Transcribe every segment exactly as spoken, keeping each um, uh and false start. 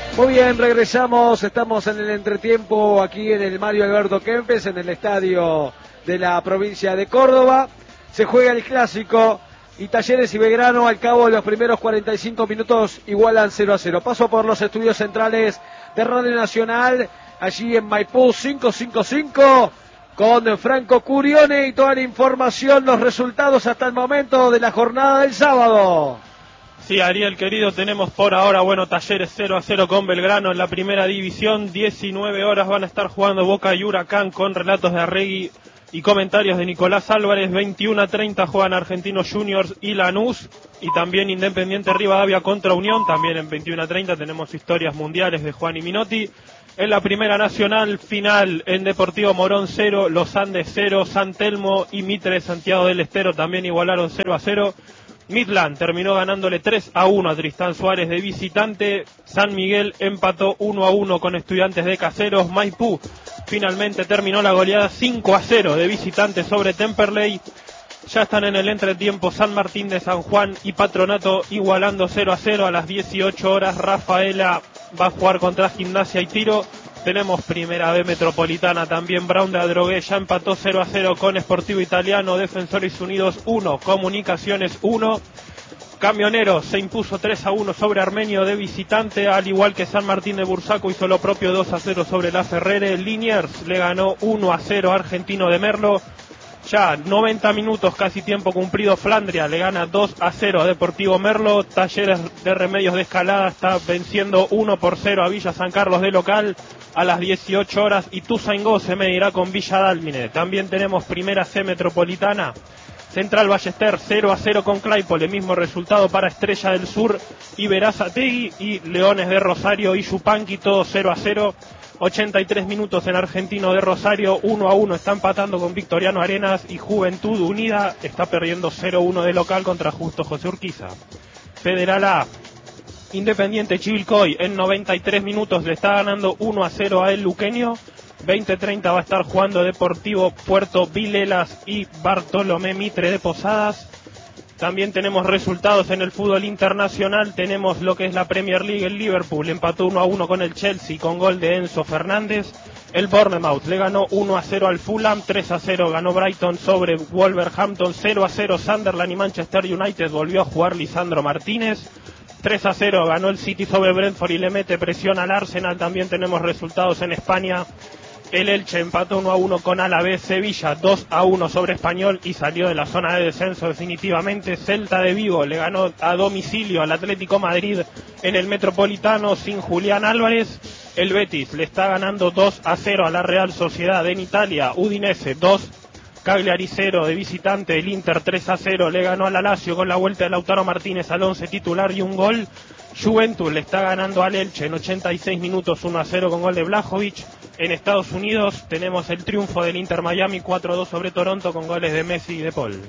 Muy bien, regresamos, estamos en el entretiempo aquí en el Mario Alberto Kempes, en el estadio de la provincia de Córdoba. Se juega el clásico y Talleres y Belgrano al cabo de los primeros cuarenta y cinco minutos igualan cero a cero. Paso por los estudios centrales de Radio Nacional, allí en Maipú cinco cinco cinco, con Franco Curione y toda la información, los resultados hasta el momento de la jornada del sábado. Sí, Ariel, querido, tenemos por ahora, bueno, Talleres cero a cero con Belgrano en la primera división. diecinueve horas van a estar jugando Boca y Huracán con relatos de Arregui y comentarios de Nicolás Álvarez. veintiuno a treinta juegan Argentinos Juniors y Lanús, y también Independiente Rivadavia contra Unión. También en veintiuno a treinta tenemos historias mundiales de Juan y Minotti. En la primera nacional, final en Deportivo Morón cero, Los Andes cero, San Telmo y Mitre Santiago del Estero también igualaron cero a cero. Midland terminó ganándole tres a uno a Tristán Suárez de visitante. San Miguel empató uno a uno con Estudiantes de Caseros. Maipú finalmente terminó la goleada cinco a cero de visitante sobre Temperley. Ya están en el entretiempo San Martín de San Juan y Patronato igualando cero a cero. A las dieciocho horas Rafaela va a jugar contra Gimnasia y Tiro. Tenemos Primera B Metropolitana también. Brown de Adrogué ya empató cero a cero con Sportivo Italiano. Defensores Unidos uno, Comunicaciones uno. Camioneros se impuso tres a uno sobre Armenio de visitante, al igual que San Martín de Bursaco hizo lo propio dos a cero sobre La Ferrere. Liniers le ganó uno a cero a Argentino de Merlo. Ya noventa minutos, casi tiempo cumplido, Flandria le gana dos a cero a Deportivo Merlo. Talleres de Remedios de Escalada está venciendo uno por cero a Villa San Carlos de local. A las dieciocho horas Ituzaingó se medirá con Villa Dálmine. También tenemos Primera C Metropolitana. Central Ballester cero a cero con Claypole, el mismo resultado para Estrella del Sur y Verazategui, y Leones de Rosario y Yupanqui, todo cero a cero. ochenta y tres minutos en Argentino de Rosario, uno a uno está empatando con Victoriano Arenas, y Juventud Unida está perdiendo cero a uno de local contra Justo José Urquiza. Federal A, Independiente Chivilcoy en noventa y tres minutos le está ganando uno a cero a El Luqueño. veinte treinta va a estar jugando Deportivo Puerto Vilelas y Bartolomé Mitre de Posadas. También tenemos resultados en el fútbol internacional. Tenemos lo que es la Premier League. El Liverpool empató uno a uno con el Chelsea con gol de Enzo Fernández. El Bournemouth le ganó uno a cero al Fulham. tres a cero ganó Brighton sobre Wolverhampton. cero a cero Sunderland y Manchester United volvió a jugar Lisandro Martínez. tres a cero ganó el City sobre Brentford y le mete presión al Arsenal. También tenemos resultados en España. El Elche empató uno a uno con Alavés. Sevilla dos a uno sobre Español y salió de la zona de descenso definitivamente. Celta de Vigo le ganó a domicilio al Atlético Madrid en el Metropolitano sin Julián Álvarez. El Betis le está ganando dos a cero a la Real Sociedad en Italia. Udinese dos, Cagliari cero de visitante. El Inter tres a cero le ganó al Lazio con la vuelta de Lautaro Martínez al once titular y un gol. Juventus le está ganando al Elche en ochenta y seis minutos uno a cero con gol de Blajovic. En Estados Unidos tenemos el triunfo del Inter Miami cuatro a dos sobre Toronto con goles de Messi y de Paul.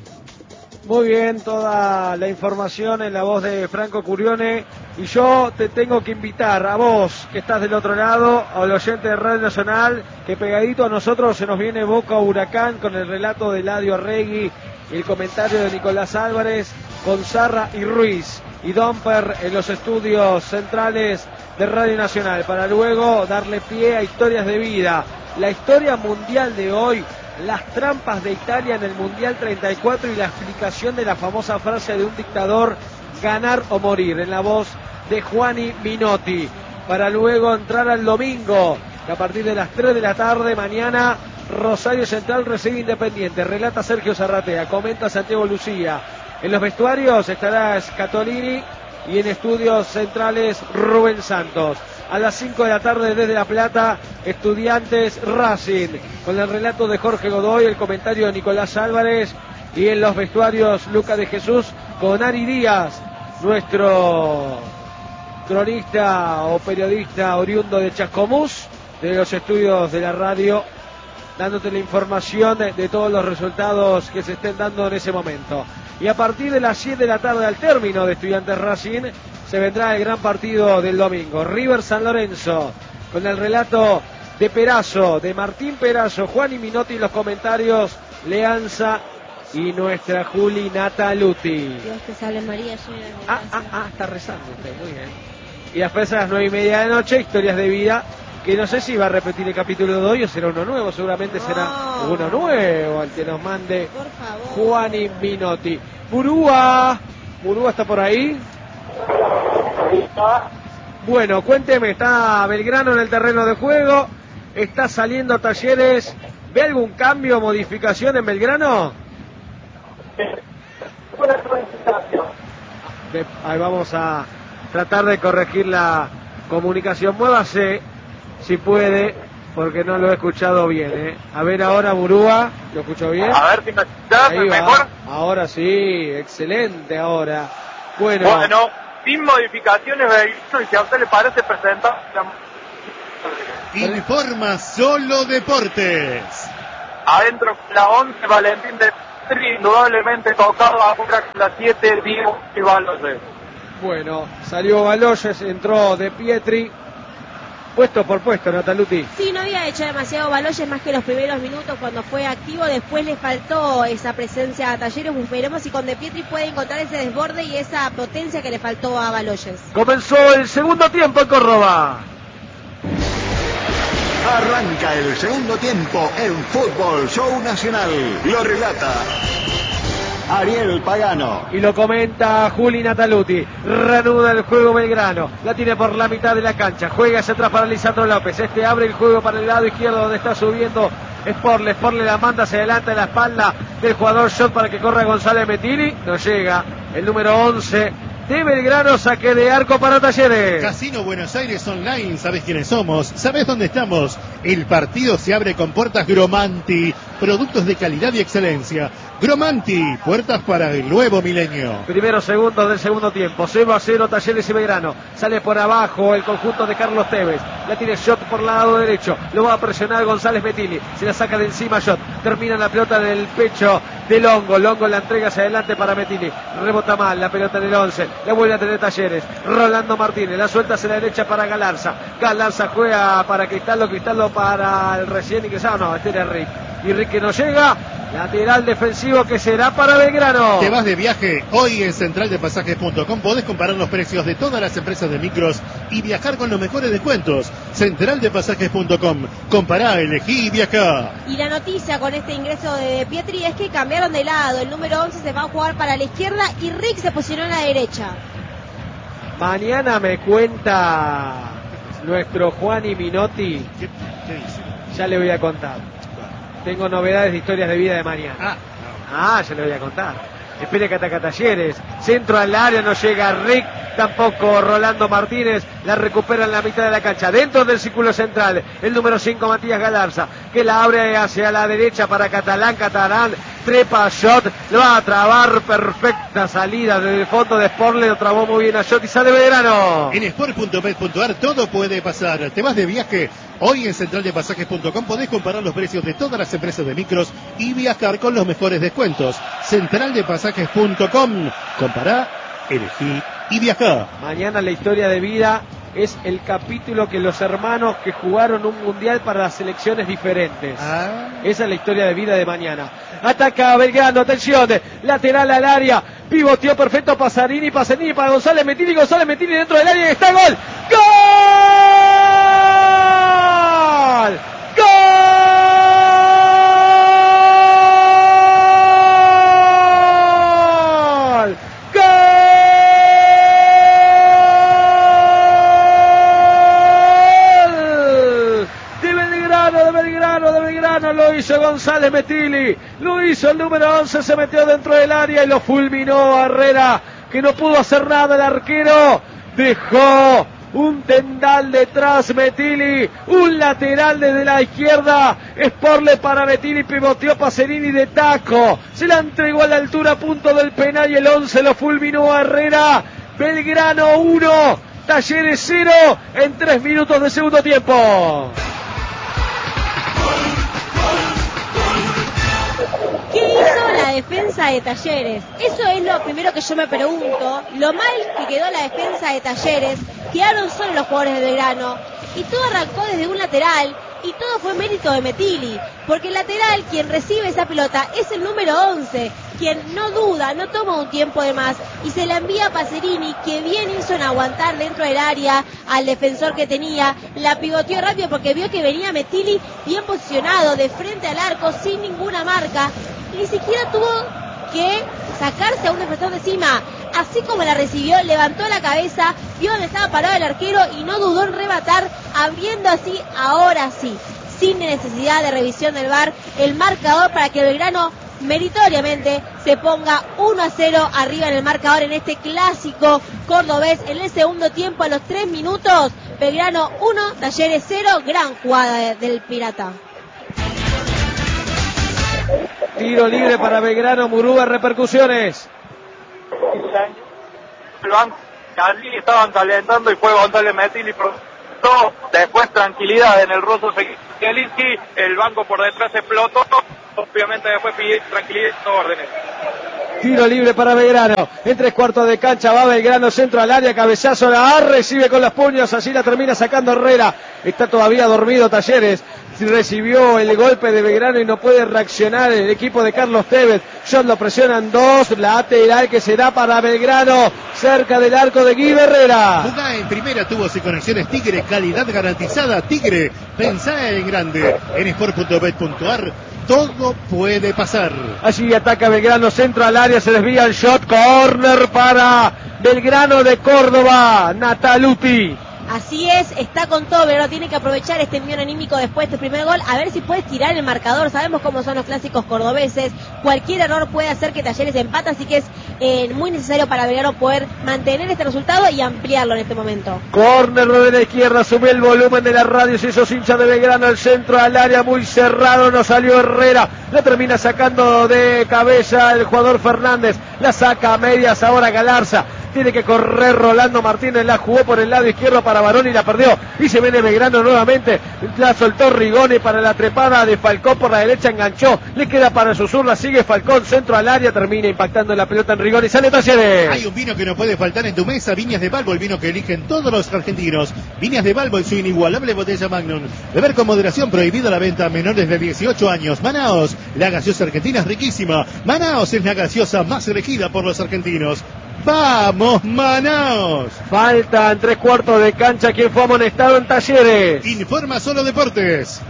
Muy bien, toda la información en la voz de Franco Curione, y yo te tengo que invitar a vos que estás del otro lado, al oyente de Radio Nacional, que pegadito a nosotros se nos viene Boca Huracán con el relato de Eladio Arregui y el comentario de Nicolás Álvarez, con Zarra y Ruiz y Domper en los estudios centrales de Radio Nacional, para luego darle pie a historias de vida. La historia mundial de hoy, las trampas de Italia en el Mundial treinta y cuatro y la explicación de la famosa frase de un dictador: ganar o morir, en la voz de Juani Minotti, para luego entrar al domingo, que a partir de las tres de la tarde mañana Rosario Central recibe Independiente. Relata Sergio Zarratea, comenta Santiago Lucía. En los vestuarios estará Scatolini y en estudios centrales Rubén Santos. A las cinco de la tarde desde La Plata, Estudiantes Racing, con el relato de Jorge Godoy, el comentario de Nicolás Álvarez, y en los vestuarios Luca de Jesús con Ari Díaz, nuestro cronista o periodista oriundo de Chascomús, de los estudios de la radio, dándote la información de, de todos los resultados que se estén dando en ese momento. Y a partir de las siete de la tarde, al término de Estudiantes Racing, se vendrá el gran partido del domingo. River San Lorenzo, con el relato de Perazo, de Martín Perazo, Juan y Minotti, los comentarios, Leanza y nuestra Juli Nataluti. Dios te salve María, llena de Ah, gracia. ah, ah, está rezando usted, muy bien. Y después a las nueve y media de la noche, Historias de Vida, que no sé si va a repetir el capítulo de hoy o será uno nuevo, seguramente será oh. uno nuevo al que nos mande Por favor. Juani Minotti. Murúa, Murúa está por ahí. Bueno, cuénteme, está Belgrano en el terreno de juego, está saliendo Talleres, ¿ve algún cambio o modificación en Belgrano? Ahí vamos a tratar de corregir la comunicación. Muévase, si puede, porque no lo he escuchado bien, ¿eh? A ver ahora, Murúa, ¿lo escucho bien? A ver si me escuchás mejor. Ahora sí, excelente ahora. Bueno, bueno sin modificaciones, y si a usted le parece presentar... Informa Solo Deportes. Adentro la once, Valentín de Pietri, indudablemente tocado afuera con la siete, Diego y Baloyes. Bueno, salió Baloyes, entró de Pietri, puesto por puesto, Nataluti. Sí, no había hecho demasiado Baloyes más que los primeros minutos cuando fue activo, después le faltó esa presencia a Talleres, veremos si con De Pietri puede encontrar ese desborde y esa potencia que le faltó a Baloyes. Comenzó el segundo tiempo en Córdoba. Arranca el segundo tiempo en Fútbol Show Nacional. Lo relata Ariel Pagano. Y lo comenta Juli Nataluti. Reanuda el juego Belgrano. La tiene por la mitad de la cancha. Juega hacia atrás para Lisandro López. Este abre el juego para el lado izquierdo donde está subiendo Sporle. Sporle la manda hacia adelante a la espalda del jugador Shot para que corra González Metilli. No llega. El número once de Belgrano, saque de arco para Talleres. Casino Buenos Aires Online, ¿sabes quiénes somos? ¿Sabes dónde estamos? El partido se abre con puertas Gromanti, productos de calidad y excelencia. Gromanti, puertas para el nuevo milenio. Primeros segundos del segundo tiempo, cero a cero Talleres y Belgrano. Sale por abajo el conjunto de Carlos Tevez. La tiene Shot por el lado derecho. Lo va a presionar González Metilli. Se la saca de encima Shot. Termina la pelota del pecho de Longo. Longo la entrega hacia adelante para Metilli. Rebota mal la pelota del once. La vuelve a tener Talleres. Rolando Martínez. La suelta hacia la derecha para Galarza. Galarza juega para Cristaldo. Cristaldo para el recién ingresado. No, este era Rick. Y Rick que no llega. Lateral defensivo que será para Belgrano. Te vas de viaje. Hoy en central de pasajes punto com podés comparar los precios de todas las empresas de micros y viajar con los mejores descuentos. central de pasajes punto com. Compará, elegí y viajá. Y la noticia con este ingreso de Pietri es que cambiaron de lado. El número once se va a jugar para la izquierda y Rick se posicionó en la derecha. Mañana me cuenta nuestro Juani Minotti. ¿Qué, qué dice? Ya le voy a contar. Tengo novedades de Historias de Vida de mañana. Ah, ah ya le voy a contar. Espere que ataca Talleres. Centro al área, no llega Rick. Tampoco Rolando Martínez. La recupera en la mitad de la cancha. Dentro del círculo central. El número cinco, Matías Galarza. Que la abre hacia la derecha para Catalán. Catalán trepa a Shot. Lo va a trabar. Perfecta salida desde el fondo de Sporle. Lo trabó muy bien a Shot y sale Belgrano. En sport punto bet punto ar todo puede pasar. Te vas de viaje. Hoy en central de pasajes punto com podés comparar los precios de todas las empresas de micros y viajar con los mejores descuentos. central de pasajes punto com. Compará, elegí y viajá. Mañana la Historia de Vida es el capítulo que los hermanos que jugaron un mundial para las selecciones diferentes. Ah. Esa es la Historia de Vida de mañana. Ataca Belgrano, atención, lateral al área, pivoteó perfecto Pasarini, Pasarini para González Metilli, González Metilli dentro del área y está el gol. ¡Gol! ¡Gol! ¡Gol! De Belgrano, de Belgrano, de Belgrano, lo hizo González Metilli, lo hizo el número once, se metió dentro del área y lo fulminó a Herrera, que no pudo hacer nada el arquero, dejó un tendal detrás Metilli, un lateral desde la izquierda, Sporle para Metilli, pivoteó Pacerini de taco, se la entregó a la altura a punto del penal y el once lo fulminó a Herrera. Belgrano uno, Talleres cero en tres minutos de segundo tiempo. ¿Qué hizo la defensa de Talleres? Eso es lo primero que yo me pregunto. Lo mal que quedó la defensa de Talleres, quedaron solo los jugadores de Belgrano y todo arrancó desde un lateral y todo fue mérito de Metilli, porque el lateral quien recibe esa pelota es el número once, quien no duda, no toma un tiempo de más y se la envía a Pacerini, que bien hizo en aguantar dentro del área al defensor que tenía, la pivoteó rápido porque vio que venía Metilli bien posicionado, de frente al arco, sin ninguna marca, y ni siquiera tuvo que sacarse a un defensor de encima. Así como la recibió, levantó la cabeza, vio donde estaba parado el arquero y no dudó en rematar, abriendo así, ahora sí, sin necesidad de revisión del V A R, el marcador para que Belgrano meritoriamente se ponga uno a cero arriba en el marcador en este clásico cordobés. En el segundo tiempo, a los tres minutos, Belgrano uno, Talleres cero, gran jugada del Pirata. Tiro libre para Belgrano, Murúa, repercusiones. El banco, allí estaban calentando y fue González Metilli, después tranquilidad en el ruso Zielinski, el banco por detrás explotó, obviamente después pidió tranquilidad y órdenes. Tiro libre para Belgrano, en tres cuartos de cancha va Belgrano, centro al área, cabezazo, la recibe con los puños, así la termina sacando Herrera, está todavía dormido Talleres, recibió el golpe de Belgrano y no puede reaccionar el equipo de Carlos Tevez. Shot lo presionan dos, lateral que será para Belgrano, cerca del arco de Guido Herrera. Jugá en primera, tubos y conexiones Tigre, calidad garantizada. Tigre, pensá en grande. En sport punto bet punto ar todo puede pasar. Allí ataca Belgrano, centro al área, se desvía el shot, corner para Belgrano de Córdoba, Nataluti. Así es, está con todo, pero tiene que aprovechar este envío anímico después de este primer gol, a ver si puede tirar el marcador. Sabemos cómo son los clásicos cordobeses, cualquier error puede hacer que Talleres empate, así que es eh, muy necesario para Belgrano poder mantener este resultado y ampliarlo en este momento. Córner de la izquierda, sube el volumen de la radio, se hizo hincha de Belgrano, el centro al área muy cerrado, no salió Herrera, la termina sacando de cabeza el jugador Fernández, la saca a medias ahora Galarza. Tiene que correr Rolando Martínez, la jugó por el lado izquierdo para Barón y la perdió. Y se viene Belgrano nuevamente, la soltó Rigoni para la trepada de Falcón por la derecha, enganchó, le queda para Susurla, sigue Falcón, centro al área, termina impactando la pelota en Rigoni, sale Talleres. Hay un vino que no puede faltar en tu mesa, Viñas de Balbo, el vino que eligen todos los argentinos. Viñas de Balbo en su inigualable botella Magnum. Beber con moderación, prohibido la venta a menores de dieciocho años. Manaos, la gaseosa argentina es riquísima. Manaos es la gaseosa más elegida por los argentinos. ¡Vamos, Manaos! Faltan tres cuartos de cancha. ¿Quién fue amonestado en Talleres? Informa Solo Deportes.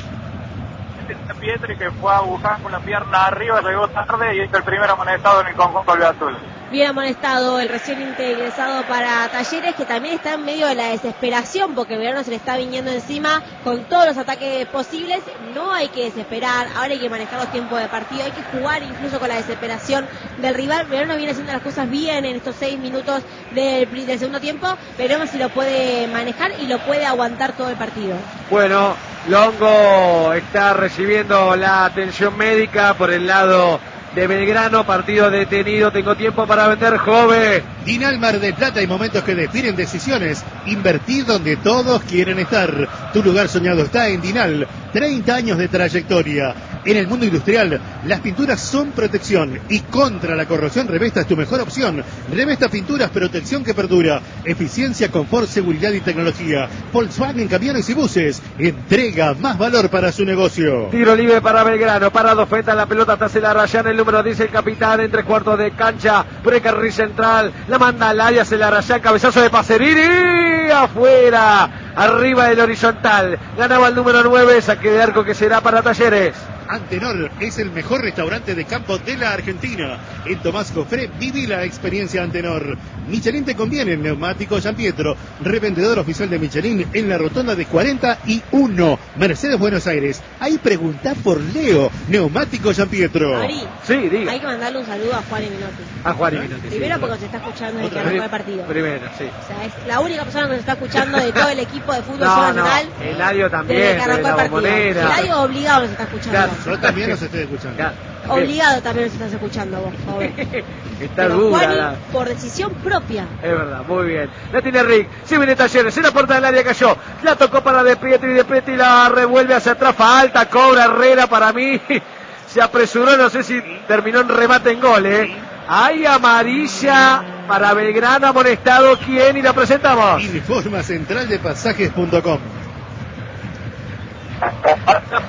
Pietri, que fue a buscar con la pierna arriba, llegó tarde y es el primer amonestado en el conjunto azul. Bien amonestado el recién ingresado para Talleres, que también está en medio de la desesperación porque Belgrano se le está viniendo encima con todos los ataques posibles. No hay que desesperar, ahora hay que manejar los tiempos de partido, hay que jugar incluso con la desesperación del rival. Belgrano viene haciendo las cosas bien en estos seis minutos del, del segundo tiempo, veremos si lo puede manejar y lo puede aguantar todo el partido. Bueno, Longo está recibiendo la atención médica por el lado de Belgrano, partido detenido, tengo tiempo para vender, joven. Dinal Mar del Plata, hay momentos que definen decisiones. Invertir donde todos quieren estar. Tu lugar soñado está en Dinal. treinta años de trayectoria. En el mundo industrial, las pinturas son protección y contra la corrosión. Revesta es tu mejor opción. Revesta Pinturas, protección que perdura. Eficiencia, confort, seguridad y tecnología. Volkswagen Camiones y Buses. Entrega más valor para su negocio. Tiro libre para Belgrano. Parado frente a la pelota, hasta se la rayan el número dice el capitán, en tres cuartos de cancha. Por el carril central. La manda al área, se la rayan. Cabezazo de Pacerini. Afuera. Arriba del horizontal. Ganaba el número nueve. Saque de arco que será para Talleres. Antenor es el mejor restaurante de campo de la Argentina. En Tomás Jofré viví la experiencia Antenor. Michelin te conviene, Neumático San Pietro, revendedor oficial de Michelin en la rotonda de cuarenta y uno, Mercedes, Buenos Aires. Ahí preguntá por Leo, Neumático San Pietro. Ari, sí, diga. Hay que mandarle un saludo a Juan y Minotti. A Juan y Minotti. Primero sí, porque se está escuchando desde que arrancó el partido. Primero, sí. O sea, es la única persona que se está escuchando de todo el equipo de fútbol no, nacional. No, Eladio también, desde que arrancó de el la partido. Bombonera. Eladio obligado nos está escuchando. Claro. Yo también los estoy escuchando. Claro. Obligado también nos estás escuchando vos, joven. Está Pero dura. Juani, La... por decisión propia. Es verdad, muy bien. La tiene Rick. Sí viene Talleres. En la puerta del área cayó. La tocó para De Pietri. De Pietri la revuelve hacia atrás. Falta. Cobra Herrera para mí. Se apresuró. No sé si terminó en remate en gol, ¿eh? Hay amarilla para Belgrano. Amonestado. ¿Quién? Y la presentamos. Informa central de pasajes punto com.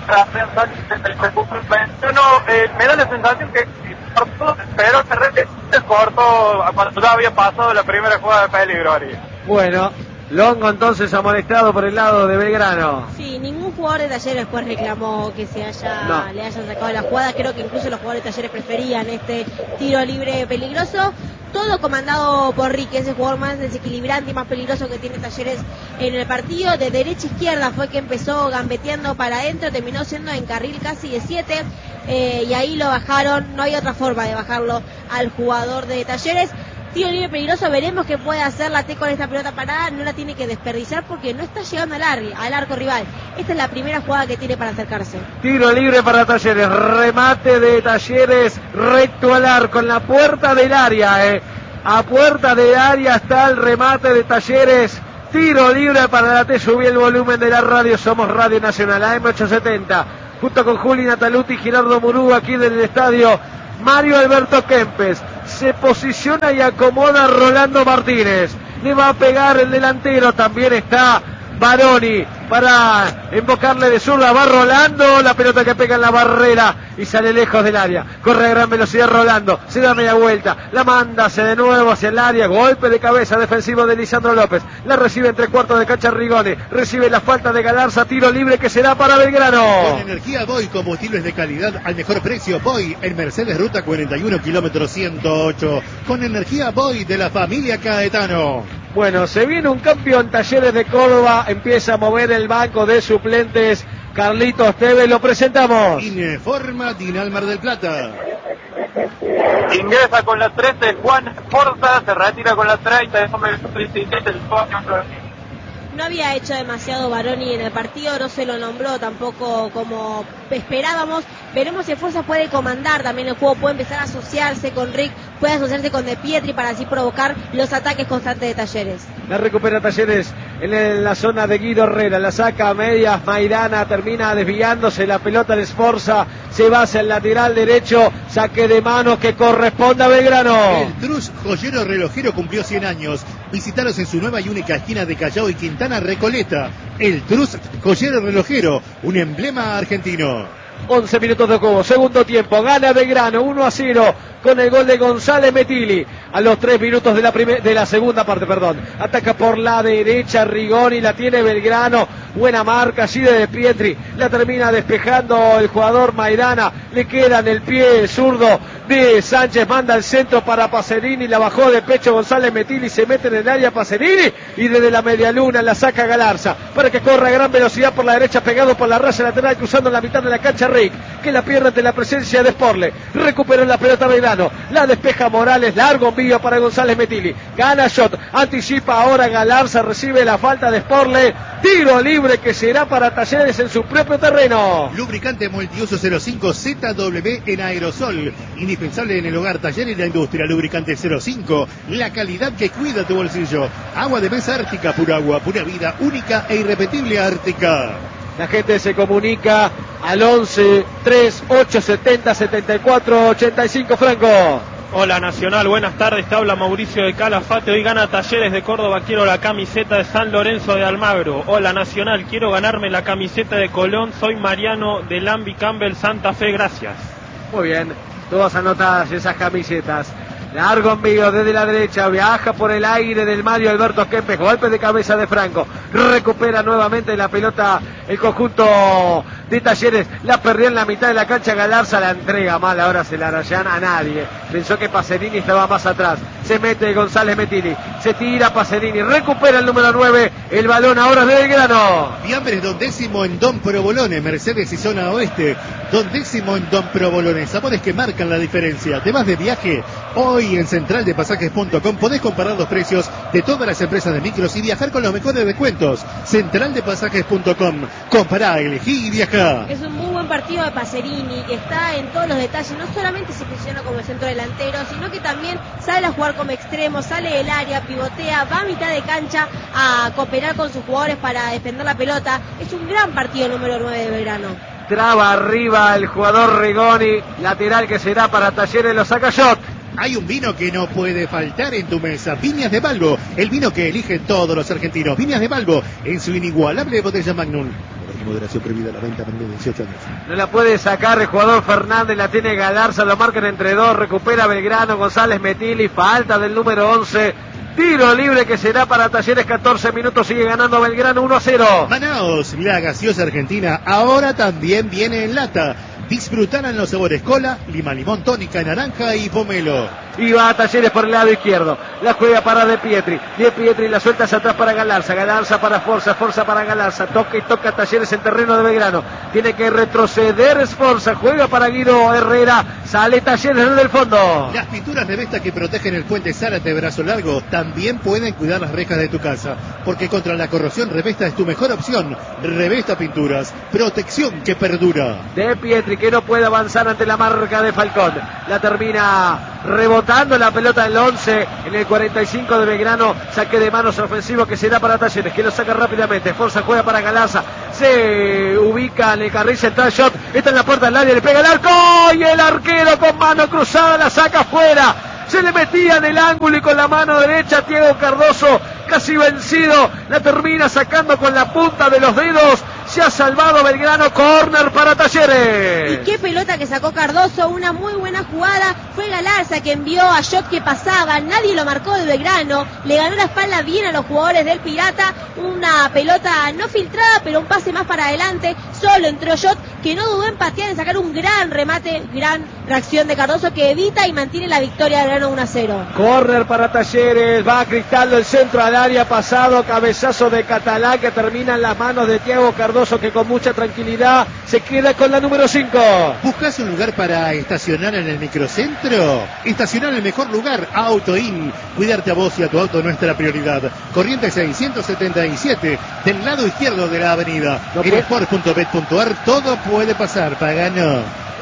no, eh, me da la sensación que cortó, pero se cortó cuando ya había pasado la primera jugada de peligro, Ari. Bueno, Longo entonces amonestado por el lado de Belgrano. Sí, ningún jugador de Talleres después reclamó que se haya, no. le hayan sacado la jugada. Creo que incluso los jugadores de Talleres preferían este tiro libre peligroso. Todo comandado por Ricky, ese jugador más desequilibrante y más peligroso que tiene Talleres en el partido. De derecha a izquierda fue que empezó gambeteando para adentro, terminó siendo en carril casi de siete, eh, y ahí lo bajaron. No hay otra forma de bajarlo al jugador de Talleres. Tiro libre peligroso, veremos qué puede hacer la T con esta pelota parada. No la tiene que desperdiciar porque no está llegando al, ar al arco rival. Esta es la primera jugada que tiene para acercarse. Tiro libre para Talleres, remate de Talleres recto al arco, en la puerta del área, eh. a puerta del área está el remate de Talleres. Tiro libre para la T. Subí el volumen de la radio, somos Radio Nacional, A M ochocientos setenta, junto con Juli Nataluti y Gerardo Murú, aquí del estadio Mario Alberto Kempes. Se posiciona y acomoda Rolando Martínez. Le va a pegar el delantero. También está Baroni para invocarle de zurda. Va Rolando. La pelota que pega en la barrera y sale lejos del área. Corre a gran velocidad Rolando. Se da media vuelta. La manda hacia de nuevo hacia el área. Golpe de cabeza defensivo de Lisandro López. La recibe en tres cuartos de cancha Rigoni. Recibe la falta de Galarza. Tiro libre que será para Belgrano. Con energía Boy, combustibles de calidad al mejor precio. Boy en Mercedes Ruta cuarenta y uno, kilómetro ciento ocho. Con energía Boy de la familia Caetano. Bueno, se viene un cambio en Talleres de Córdoba. Empieza a mover el banco de suplentes Carlitos Tevez. Lo presentamos. Informa Dinal Mar del Plata. Ingresa con la trece Juan Forza, se retira con la treinta, el No había hecho demasiado Baroni en el partido, no se lo nombró tampoco como esperábamos. Veremos si Forza puede comandar también el juego, puede empezar a asociarse con Rick, puede asociarse con De Pietri para así provocar los ataques constantes de Talleres. La recupera Talleres en la zona de Guido Herrera, la saca a medias Maidana, termina desviándose la pelota de Sforza, se va hacia el lateral derecho, saque de mano que corresponde a Belgrano. El Trus Joyero Relojero cumplió cien años. Visítalos en su nueva y única esquina de Callao y Quintana Recoleta. El Trus Joyero Relojero, un emblema argentino. once minutos de juego, segundo tiempo, gana Belgrano uno a cero con el gol de González Metilli a los tres minutos de la, de la segunda parte, perdón. Ataca por la derecha Rigoni, la tiene Belgrano, buena marca allí de De Pietri, la termina despejando el jugador Maidana, le queda en el pie zurdo de Sánchez, manda el centro para Pacerini, la bajó de pecho González Metilli, se mete en el área Pacerini y desde la media luna la saca Galarza para que corra a gran velocidad por la derecha, pegado por la raya lateral, cruzando la mitad de la cancha Rick, que la pierde ante la presencia de Sporle. Recuperó la pelota Belgrano, la despeja Morales, largo envío para González Metilli, gana shot, anticipa ahora Galarza, recibe la falta de Sporle, tiro libre que será para Talleres en su propio terreno. Lubricante multiuso cero cinco Z W en aerosol, indispensable en el hogar, taller y la industria. Lubricante cero cinco, la calidad que cuida tu bolsillo. Agua de mesa Ártica, pura agua, pura vida, única e irrepetible Ártica. La gente se comunica al once, tres, ocho, setenta, setenta y cuatro, ochenta y cinco, Franco. Hola Nacional, buenas tardes, te habla Mauricio de Calafate. Hoy gana Talleres de Córdoba, quiero la camiseta de San Lorenzo de Almagro. Hola Nacional, quiero ganarme la camiseta de Colón, soy Mariano de Lambi Campbell, Santa Fe, gracias. Muy bien, todas anotadas esas camisetas. Largo envío desde la derecha, viaja por el aire del Mario Alberto Kempes, golpe de cabeza de Franco, recupera nuevamente la pelota el conjunto de Talleres, la perdió en la mitad de la cancha Galarza, la entrega mal, ahora se la rayan a nadie, pensó que Pacerini estaba más atrás, se mete González Metilli, se tira Pacerini, recupera el número nueve, el balón ahora de Belgrano. Fiambres Don Décimo en Don Provolone, Mercedes y zona oeste, Don Décimo en Don Provolone, sabores que marcan la diferencia. ¿Te vas de viaje? Hoy en central de pasajes punto com podés comparar los precios de todas las empresas de micros y viajar con los mejores descuentos. central de pasajes punto com, compará, elegí y viajá. Es un muy buen partido de Pacerini, que está en todos los detalles, no solamente se posiciona como centro delantero, sino que también sale a jugar como extremo, sale del área, pivotea, va a mitad de cancha a cooperar con sus jugadores para defender la pelota. Es un gran partido número nueve de Belgrano. Traba arriba el jugador Rigoni, lateral que será para Talleres, lo saca Shot. Hay un vino que no puede faltar en tu mesa. Viñas de Balbo, el vino que eligen todos los argentinos. Viñas de Balbo, en su inigualable botella Magnum. Moderación prohibida la venta menor de dieciocho años. No la puede sacar el jugador Fernández, la tiene Galarza, lo marcan entre dos, recupera Belgrano, González Metili, falta del número once. Tiro libre que será para Talleres, catorce minutos, sigue ganando Belgrano uno a cero. Manaos, la gaseosa argentina, ahora también viene en lata. Disfrutarán los sabores cola, lima, limón, tónica, naranja y pomelo. Y va a Talleres por el lado izquierdo. La juega para De Pietri. De Pietri la suelta hacia atrás para Galarza. Galarza para Sforza. Sforza para Galarza. Toca y toca Talleres en terreno de Belgrano. Tiene que retroceder Sforza. Juega para Guido Herrera. Sale Talleres desde el fondo. Las pinturas de Vesta que protegen el puente Zárate de brazo largo también pueden cuidar las rejas de tu casa. Porque contra la corrosión Revesta es tu mejor opción. Revesta Pinturas. Protección que perdura. De Pietri que no puede avanzar ante la marca de Falcón. La termina rebotando la pelota del once en el cuarenta y cinco de Belgrano. Saque de manos ofensivo que será para Talleres, que lo saca rápidamente. Forza juega para Galarza. Se ubica en el carril central. Shot. Está en la puerta del área. Le pega el arco. Y el arquero con mano cruzada la saca afuera. Se le metía en el ángulo y con la mano derecha Thiago Cardoso, casi vencido, la termina sacando con la punta de los dedos. Se ha salvado Belgrano, córner para Talleres. Y qué pelota que sacó Cardoso, una muy buena jugada. Fue Galarza que envió a Shot que pasaba, nadie lo marcó de Belgrano. Le ganó la espalda bien a los jugadores del Pirata. Una pelota no filtrada, pero un pase más para adelante. Solo entró Shot, que no dudó en patear, en sacar un gran remate, gran reacción de Cardoso que evita y mantiene la victoria de Belgrano uno a cero. Córner para Talleres, va a Cristaldo el centro al área, pasado, cabezazo de Catalán que termina en las manos de Thiago Cardoso, que con mucha tranquilidad se queda con la número cinco. ¿Buscas un lugar para estacionar en el microcentro? Estacionar en el mejor lugar, AutoIn. Cuidarte a vos y a tu auto, nuestra prioridad. Corrientes seiscientos setenta y siete, del lado izquierdo de la avenida. No en sport punto bet punto ar todo puede pasar, Pagano.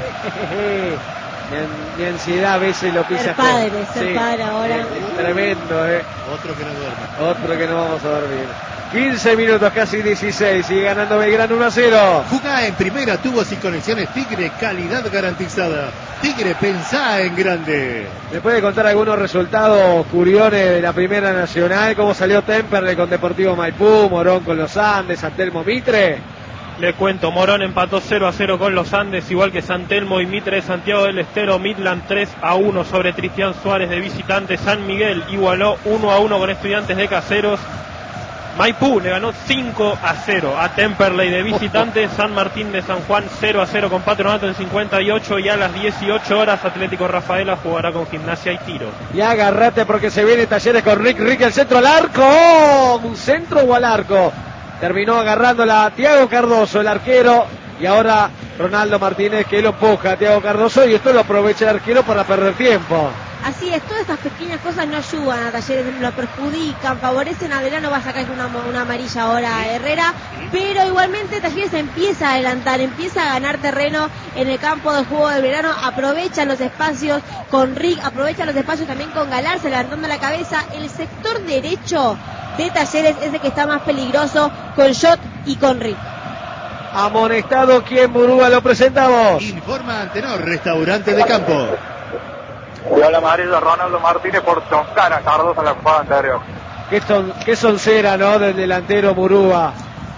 Mi, mi ansiedad a veces lo pisa. Ser padre, ser sí, padre ahora. Es tremendo, ¿eh? Otro que no duerme. Otro que no vamos a dormir. quince minutos, casi dieciséis, sigue ganando Belgrano uno a cero. Jugá en primera, tubos y conexiones Tigre, calidad garantizada. Tigre, pensá en grande. ¿Me puede contar algunos resultados, Curione, de la Primera Nacional? ¿Cómo salió Temperley con Deportivo Maipú, Morón con los Andes, San Telmo Mitre? Le cuento, Morón empató cero a cero con los Andes, igual que San Telmo y Mitre de Santiago del Estero. Midland tres a uno sobre Cristian Suárez de visitante. San Miguel igualó uno a uno con Estudiantes de Caseros. Maipú le ganó cinco a cero a Temperley de visitante. San Martín de San Juan cero a cero con Patronato en cincuenta y ocho, y a las dieciocho horas Atlético Rafaela jugará con Gimnasia y Tiro. Y agárrate porque se viene Talleres con Rick Rick, el centro al arco. ¿Un centro o al arco? Terminó agarrándola Thiago Cardoso, el arquero, y ahora Ronaldo Martínez, que lo empuja a Thiago Cardoso, y esto lo aprovecha el arquero para perder tiempo. Así es, todas estas pequeñas cosas no ayudan a Talleres, lo perjudican, favorecen a Belgrano. Va a sacar una, una amarilla ahora a Herrera, pero igualmente Talleres empieza a adelantar, empieza a ganar terreno en el campo de juego de Belgrano, aprovecha los espacios con Rick, aprovecha los espacios también con Galarza levantando la cabeza. El sector derecho de Talleres es el que está más peligroso con Shot y con Rick. Amonestado, ¿quién, Murúa? Lo presentamos. Informa Antenor, restaurante de campo. Y habla amarilla Ronaldo Martínez por tocar a Cardoso en la jugada anterior. Qué, son, qué soncera, ¿no? Del delantero Murúa.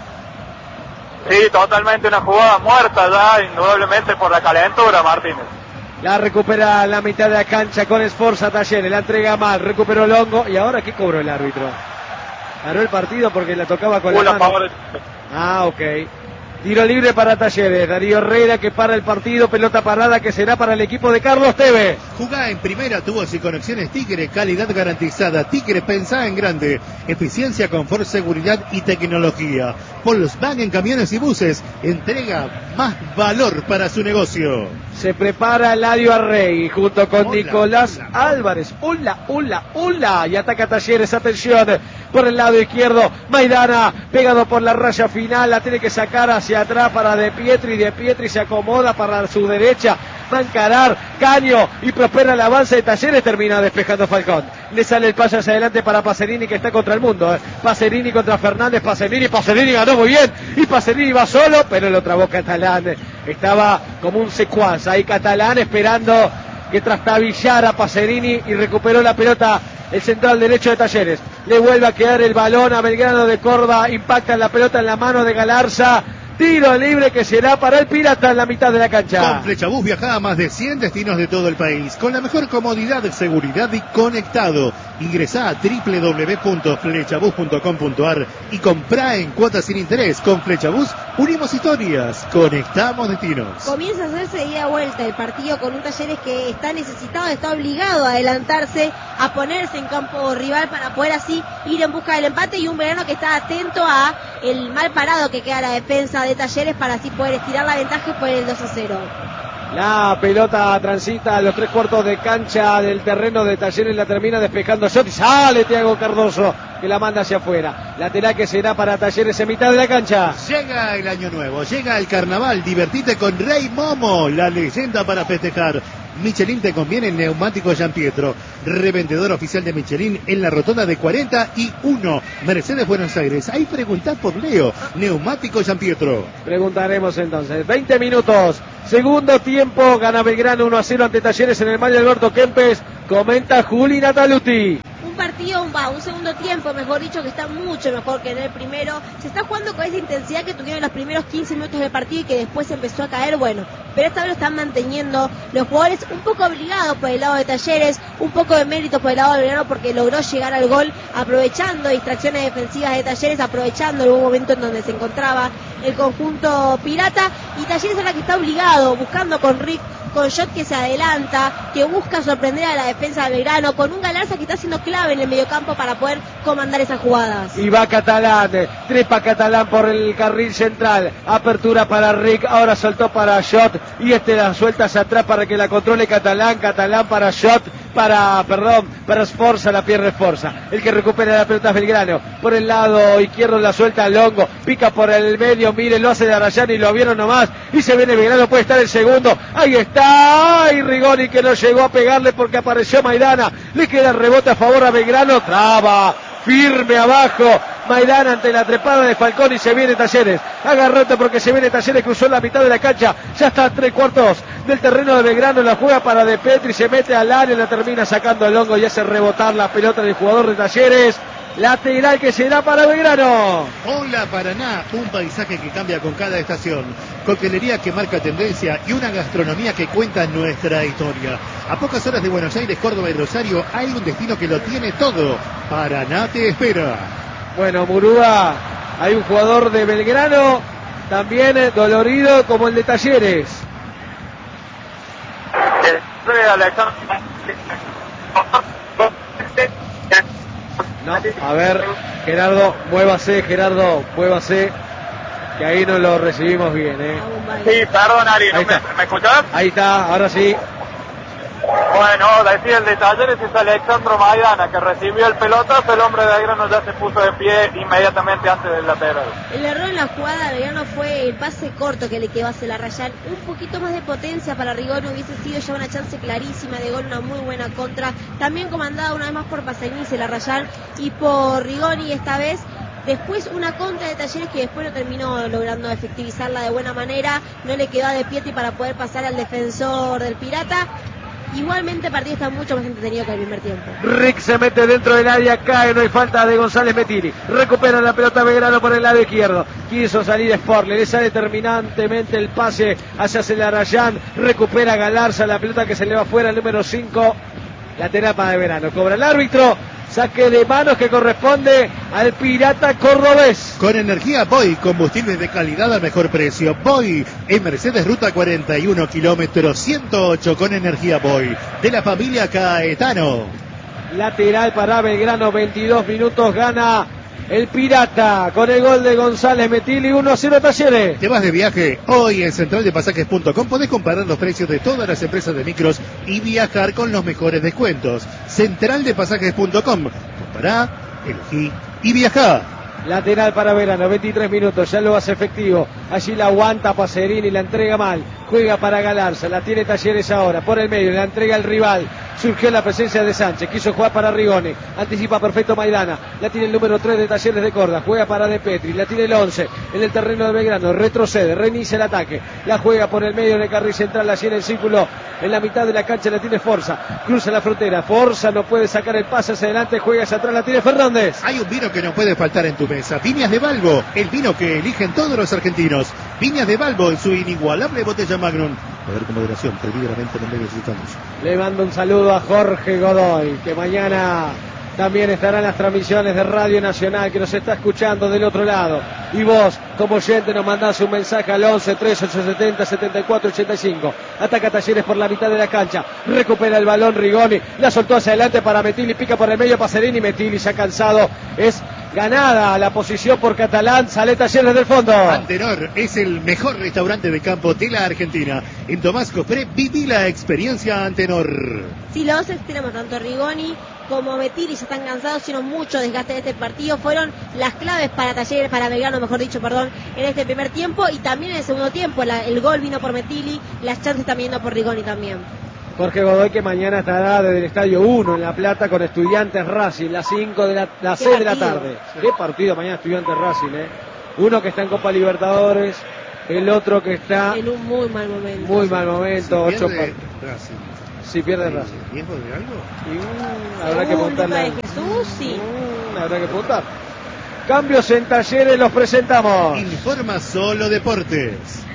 Sí, totalmente una jugada muerta ya, indudablemente por la calentura, Martínez. La recupera la mitad de la cancha con Sforza Talleres, la entrega mal, recuperó Longo, y ahora ¿qué cobró el árbitro? Ganó el partido porque la tocaba con la mano. De... Ah, ok. Tiro libre para Talleres, Darío Herrera que para el partido, pelota parada que será para el equipo de Carlos Tevez. Jugá en primera, tubos y conexiones Tigre, calidad garantizada. Tigre, pensá en grande. Eficiencia, confort, seguridad y tecnología. Volkswagen Camiones y Buses, entrega más valor para su negocio. Se prepara Eladio Arregui junto con hola, Nicolás hola, Álvarez. Hola, hola, hola. Y ataca Talleres, atención. Por el lado izquierdo, Maidana, pegado por la raya final, la tiene que sacar hacia atrás para De Pietri. De Pietri se acomoda para su derecha. Va a encarar Caño y prospera el avance de Talleres, termina despejando Falcón. Le sale el pase hacia adelante para Pacerini, que está contra el mundo. ¿eh? Pacerini contra Fernández, Pacerini, Pacerini ganó muy bien. Y Pacerini va solo, pero lo trabó Catalán. Estaba como un secuaz ahí Catalán esperando que trastabillara a Pacerini y recuperó la pelota el central derecho de Talleres. Le vuelve a quedar el balón a Belgrano de Córdoba, impacta en la pelota en la mano de Galarza. Tiro libre que será para el Pirata en la mitad de la cancha. Con Flechabús viaja a más de cien destinos de todo el país, con la mejor comodidad, seguridad y conectado. Ingresá a doble u doble u doble u punto flechabús punto com punto a r y comprá en cuotas sin interés. Con Flechabús unimos historias, conectamos destinos. Comienza a hacerse de ida vuelta el partido con un Talleres que está necesitado, está obligado a adelantarse, a ponerse en campo rival para poder así ir en busca del empate, y un Belgrano que está atento a el mal parado que queda la defensa de Talleres para así poder estirar la ventaja y poner el dos a cero. La pelota transita a los tres cuartos de cancha del terreno de Talleres, la termina despejando Shot y sale Thiago Cardoso, que la manda hacia afuera. Lateral que será para Talleres en mitad de la cancha. Llega el año nuevo, llega el carnaval, divertite con Rey Momo, la leyenda para festejar. Michelin te conviene en neumático Gian Pietro, revendedor oficial de Michelin en la rotonda de cuarenta y uno, Mercedes Buenos Aires. Ahí preguntá por Leo, neumático Gian Pietro. Preguntaremos entonces. veinte minutos, segundo tiempo, gana Belgrano uno a cero ante Talleres en el Mario Alberto Kempes. Comenta Juli Nataluti. Un partido, un, un segundo tiempo, mejor dicho, que está mucho mejor que en el primero. Se está jugando con esa intensidad que tuvieron los primeros quince minutos del partido y que después empezó a caer, bueno, pero esta vez lo están manteniendo los jugadores, un poco obligados por el lado de Talleres, un poco de mérito por el lado de Belgrano porque logró llegar al gol aprovechando distracciones defensivas de Talleres, aprovechando el buen momento en donde se encontraba el conjunto pirata, y Talleres es la que está obligado, buscando con Rick, con Shot que se adelanta, que busca sorprender a la defensa de Belgrano, con un Galarza que está siendo clave en el mediocampo para poder comandar esas jugadas. Y va Catalán, trepa Catalán por el carril central, apertura para Rick, ahora soltó para Shot, y este la suelta hacia atrás para que la controle Catalán, Catalán para Shot, para, perdón, para Sforza, la pierde Sforza, el que recupera la pelota es Belgrano, por el lado izquierdo la suelta Longo, pica por el medio, mire, lo hace de Arrayán y lo vieron nomás, y se viene Belgrano, puede estar el segundo, ahí está, ay Rigoni que no llegó a pegarle porque apareció Maidana, le queda el rebote a favor a Belgrano, traba, firme abajo, Maidana ante la trepada de Falcón y se viene Talleres, agarrote porque se viene Talleres, cruzó la mitad de la cancha, ya está a tres cuartos del terreno de Belgrano, la juega para De Petri, se mete al área, la termina sacando el hongo y hace rebotar la pelota del jugador de Talleres. Lateral que será para Belgrano. Hola Paraná, un paisaje que cambia con cada estación, coctelería que marca tendencia y una gastronomía que cuenta nuestra historia. A pocas horas de Buenos Aires, Córdoba y Rosario hay un destino que lo tiene todo. Paraná te espera. Bueno, Murúa, hay un jugador de Belgrano también dolorido como el de Talleres. No, a ver, Gerardo, muévase, Gerardo, muévase, que ahí no lo recibimos bien, ¿eh? Sí, perdón, Ari, ¿no me, ¿me escuchás? Ahí está, ahora sí. Bueno, decía el de Talleres es Alexandro Maidana, que recibió el pelotazo, el hombre de Belgrano ya se puso de pie inmediatamente antes del lateral. El error en la jugada de Belgrano fue el pase corto que le quedó hacia la Rayán. Un poquito más de potencia para Rigoni hubiese sido ya una chance clarísima de gol, una muy buena contra. También comandada una vez más por Pasanice, la Rayán, y por Rigoni esta vez. Después una contra de Talleres que después no terminó logrando efectivizarla de buena manera. No le quedó a De Pietri para poder pasar al defensor del Pirata. Igualmente el partido está mucho más entretenido que el primer tiempo. Rick se mete dentro del área, cae, no hay falta de González Metini. Recupera la pelota Belgrano por el lado izquierdo. Quiso salir Sport, le sale terminantemente el pase hacia Celarayán. Recupera Galarza, la pelota que se le va fuera, el número cinco. Lateral para Belgrano. Cobra el árbitro. Saque de manos que corresponde al Pirata cordobés. Con energía Boy, combustible de calidad al mejor precio. Boy, en Mercedes Ruta cuarenta y uno, kilómetro ciento ocho, con energía Boy, de la familia Caetano. Lateral para Belgrano, veintidós minutos, gana el Pirata con el gol de González Metili, uno a cero Talleres. ¿Te vas de viaje? Hoy en central de pasajes punto com podés comparar los precios de todas las empresas de micros y viajar con los mejores descuentos. central de pasajes punto com. Compará, elegí y viajá. Lateral para Belgrano, veintitrés minutos, ya lo hace efectivo. Allí la aguanta Pacerini, la entrega mal. Juega para Galarza, la tiene Talleres ahora, por el medio, la entrega el rival. Surgió la presencia de Sánchez, quiso jugar para Rigoni, anticipa perfecto Maidana, la tiene el número tres de Talleres de Córdoba, juega para De Petri, la tiene el once en el terreno de Belgrano, retrocede, reinicia el ataque, la juega por el medio del carril central, la tiene el círculo en la mitad de la cancha, la tiene Forza, cruza la frontera, Forza no puede sacar el pase hacia adelante, juega hacia atrás, la tiene Fernández. Hay un vino que no puede faltar en tu mesa, Viñas de Balbo, el vino que eligen todos los argentinos. Viñas de Balbo en su inigualable botella Magnum. Poder con moderación, peligrosamente no le necesitamos. Le mando un saludo a Jorge Godoy, que mañana también estará en las transmisiones de Radio Nacional, que nos está escuchando del otro lado. Y vos, como oyente, nos mandás un mensaje al once, treinta y ocho setenta, setenta y cuatro ochenta y cinco. Ataca Talleres por la mitad de la cancha. Recupera el balón Rigoni. La soltó hacia adelante para Metilli. Pica por el medio Pacerini. Metilli ya cansado. Es ganada la posición por Catalán. Sale Talleres del fondo. Antenor es el mejor restaurante de campo de la Argentina. En Tomás Cofré viví la experiencia Antenor. Si los tenemos tanto Rigoni como Metilli ya están cansados, sino mucho desgaste de este partido, fueron las claves para Talleres, para Belgrano, mejor dicho, perdón, en este primer tiempo y también en el segundo tiempo. La, el gol vino por Metilli, las chances están viniendo por Rigoni también. Jorge Godoy, que mañana estará desde el Estadio uno en La Plata con Estudiantes Racing, las cinco de la, las seis de la tarde. Sí. Qué partido mañana Estudiantes Racing, eh. Uno que está en Copa Libertadores, el otro que está en un muy mal momento. Muy mal momento, si ocho pierde par... Racing. Si pierde Racing. ¿Riesgo de algo? Y, uh, habrá que apuntarle. de Jesús, sí. Uh, habrá que apuntar. Cambios en Talleres, los presentamos. Informa Solo Deportes.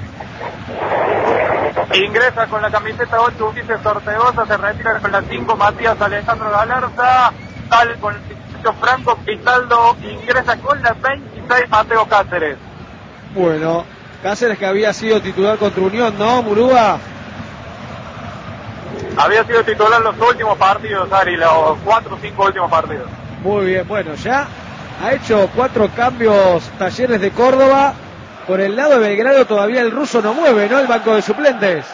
Ingresa con la camiseta ocho Ulises Ortegoza, se retira con la cinco Matías Alejandro Galarza, sale con el dieciocho Franco Pitaldo, ingresa con la veintiséis Mateo Cáceres. Bueno, Cáceres que había sido titular contra Unión, ¿no, Murúa? Había sido titular los últimos partidos, Ari, los cuatro o cinco últimos partidos. Muy bien, bueno, ya ha hecho cuatro cambios Talleres de Córdoba. Por el lado de Belgrano todavía el ruso no mueve, ¿no? El banco de suplentes.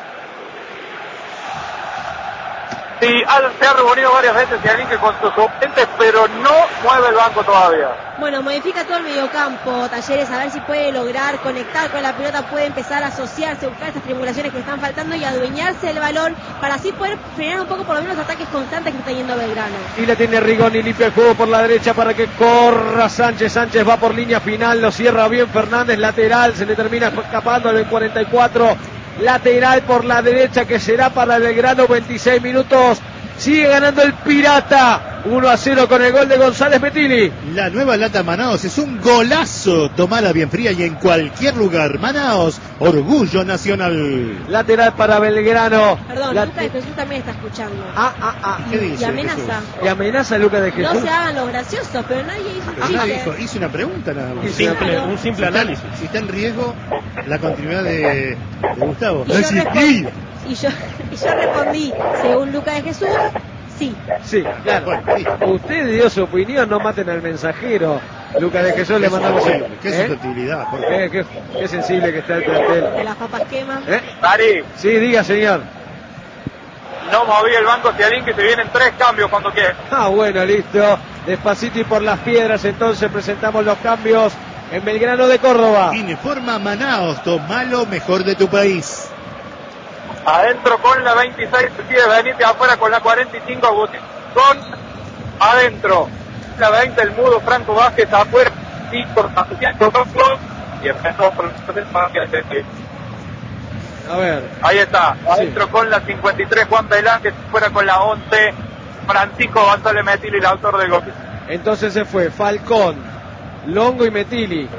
Sí, se ha reunido varias veces Cialinque con sus suplentes, pero no mueve el banco todavía. Bueno, modifica todo el mediocampo Talleres, a ver si puede lograr conectar con la pelota, puede empezar a asociarse, buscar estas triangulaciones que están faltando y adueñarse del balón para así poder frenar un poco por lo menos los ataques constantes que está yendo Belgrano. Y la tiene Rigoni, limpia el juego por la derecha para que corra Sánchez. Sánchez va por línea final, lo cierra bien Fernández, lateral, se le termina escapando el cuarenta y cuatro. Lateral por la derecha que será para Belgrano, veintiséis minutos. Sigue ganando el Pirata, uno a cero con el gol de González Metilli. La nueva lata Manaos es un golazo. Tomala bien fría y en cualquier lugar. Manaos, orgullo nacional. Lateral para Belgrano. Perdón, La... Lucas de Jesús también está escuchando. Ah, ah, ah. ¿Qué dice? Y amenaza. Y amenaza a Lucas de Jesús. No se hagan los graciosos, pero nadie hizo un Ah, chiste. dijo, hice una pregunta nada más. Un simple, Claro. un simple Si está- análisis. Si está en riesgo la continuidad de, de Gustavo. Y yo, respondí, y, yo, y yo respondí, según Lucas de Jesús, sí. Sí, claro. Bueno, sí. Usted dio su opinión, no maten al mensajero. Lucas de Jesús le Qué mandamos el... susceptible, Qué ¿Eh? susceptibilidad, por favor. Eh, qué, qué sensible que está el plantel. Que las papas queman. ¿Eh? Ari, Sí, diga, señor. no movía el banco Cialinque, se vienen tres cambios cuando quiera. Ah, bueno, listo. Despacito y por las piedras, entonces presentamos los cambios en Belgrano de Córdoba. Informa Manaos, tomalo mejor de tu país. Adentro con la veintiséis, sigue Benítez, afuera con la cuarenta y cinco, Agustín con adentro. La veinte, el mudo Franco Vázquez, afuera, y por y empezó por el A ver, Ahí está, adentro con la cincuenta y tres, Juan Velázquez, fuera con la once, Francisco González Metilli, el autor del gol. entonces se fue Falcón, Longo y Metilli.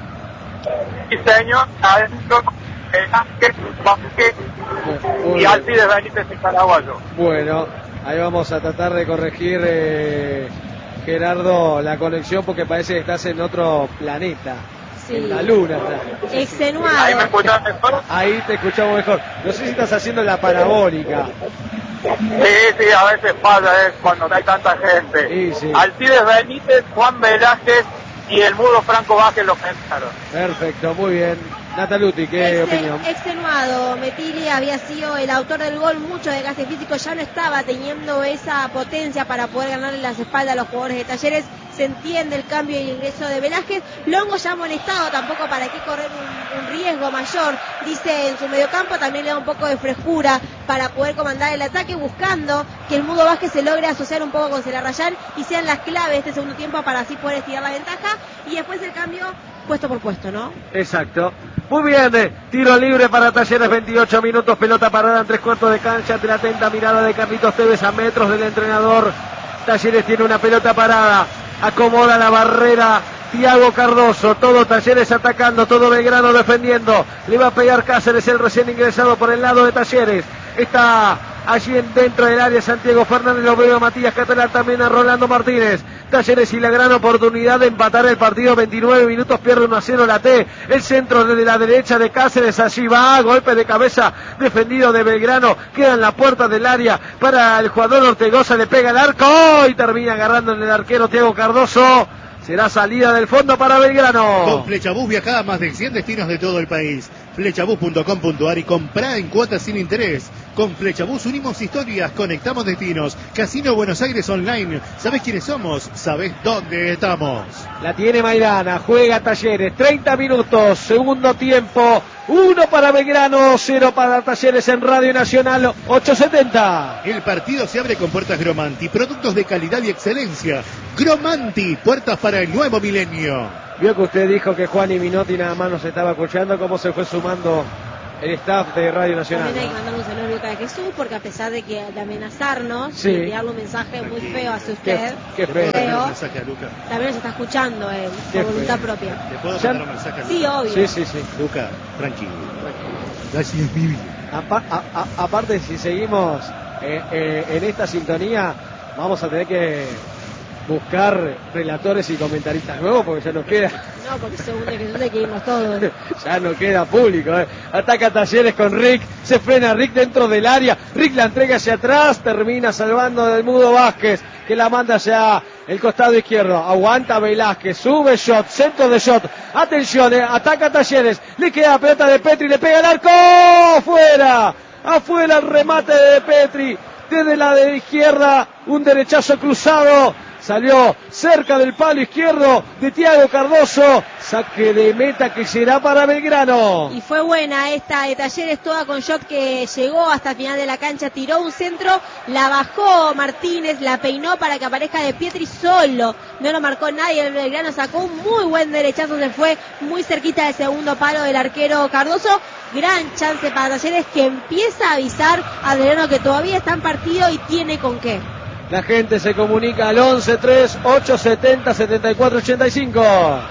Sí, señor, adentro, Velázquez, Vázquez Muy y bien. Alcides Benítez y Paraguayo. Bueno, ahí vamos a tratar de corregir, eh, Gerardo, la conexión porque parece que estás en otro planeta. Sí. En la luna está. Extenuado. Ahí me escuchan mejor. Ahí te escuchamos mejor. No sé si estás haciendo la parabólica. Sí, sí, a veces pasa, es cuando hay tanta gente. Sí, sí. Alcides Benítez, Juan Velázquez y el mudo Franco Vázquez los pensaron. Perfecto, muy bien. Nataluti, ¿qué Ex- opinión? Extenuado, Metilli había sido el autor del gol, mucho desgaste físico, ya no estaba teniendo esa potencia para poder ganarle las espaldas a los jugadores de Talleres. Se entiende el cambio y el ingreso de Velázquez. Longo ya ha molestado, tampoco para qué correr un, un riesgo mayor, dice en su mediocampo, también le da un poco de frescura para poder comandar el ataque, buscando que el Mudo Vázquez se logre asociar un poco con Celarrayán y sean las claves de este segundo tiempo para así poder estirar la ventaja, y después el cambio puesto por puesto, ¿no? Exacto. Muy bien, eh, tiro libre para Talleres, veintiocho minutos, pelota parada en tres cuartos de cancha, ante la atenta mirada de Carlitos Tevez a metros del entrenador. Talleres tiene una pelota parada, acomoda la barrera Thiago Cardoso, todo Talleres atacando, todo Belgrano defendiendo, le va a pegar Cáceres, el recién ingresado por el lado de Talleres, está allí dentro del área Santiago Fernández, lo veo a Matías Catalán, también a Rolando Martínez. Talleres y la gran oportunidad de empatar el partido, veintinueve minutos, pierde uno a cero la T, el centro de la derecha de Cáceres, allí va, golpe de cabeza defendido de Belgrano, queda en la puerta del área para el jugador Ortegoza, le pega el arco y termina agarrando en el arquero Thiago Cardoso. Será salida del fondo para Belgrano. Con Flechabús viaja a más de cien destinos de todo el país. Flechabús punto com punto ar y comprá en cuotas sin interés. Con Flechabús unimos historias, conectamos destinos. Casino Buenos Aires Online. ¿Sabés quiénes somos? ¿Sabés dónde estamos? La tiene Maidana, juega Talleres, treinta minutos, segundo tiempo, uno para Belgrano, cero para Talleres en Radio Nacional, ocho setenta. El partido se abre con puertas Gromanti, productos de calidad y excelencia. Gromanti, puertas para el nuevo milenio. Vio que usted dijo que Juan y Minotti nada más nos estaba escuchando, cómo se fue sumando el staff de Radio Nacional. También hay que mandarle un saludo a Luca de Jesús, porque a pesar de que de amenazarnos, sí, y enviarle un mensaje muy feo hacia usted, qué, qué feo, feo, un mensaje a Luca. también nos está escuchando él, Qué por voluntad feo. propia. ¿Le puedo Ya- mandar un mensaje a Luca? Sí, obvio. Sí, sí, sí. Luca, tranquilo. Gracias, Vivi. Apa- a- a- aparte, si seguimos eh, eh, en esta sintonía, vamos a tener que buscar relatores y comentaristas nuevos, porque ya nos queda, No, porque según de Jesús hay que irnos todos. ya no queda público. eh. Ataca Talleres con Rick, se frena Rick dentro del área, Rick la entrega hacia atrás, termina salvando del Mudo Vázquez, que la manda hacia el costado izquierdo, aguanta Velázquez, sube shot, centro de shot, atención, eh, ataca Talleres, le queda la pelota de Petri, le pega el arco, fuera, afuera el remate de Petri, desde la de izquierda, un derechazo cruzado, salió cerca del palo izquierdo de Thiago Cardoso, saque de meta que será para Belgrano. Y fue buena esta de Talleres, toda con shot, que llegó hasta el final de la cancha, tiró un centro, la bajó Martínez, la peinó para que aparezca de Pietri solo, no lo marcó nadie, el Belgrano sacó un muy buen derechazo, se fue muy cerquita del segundo palo del arquero Cardoso. Gran chance para Talleres, que empieza a avisar a Belgrano que todavía está en partido y tiene con qué. La gente se comunica al once tres ocho setenta setenta y cuatro ochenta y cinco.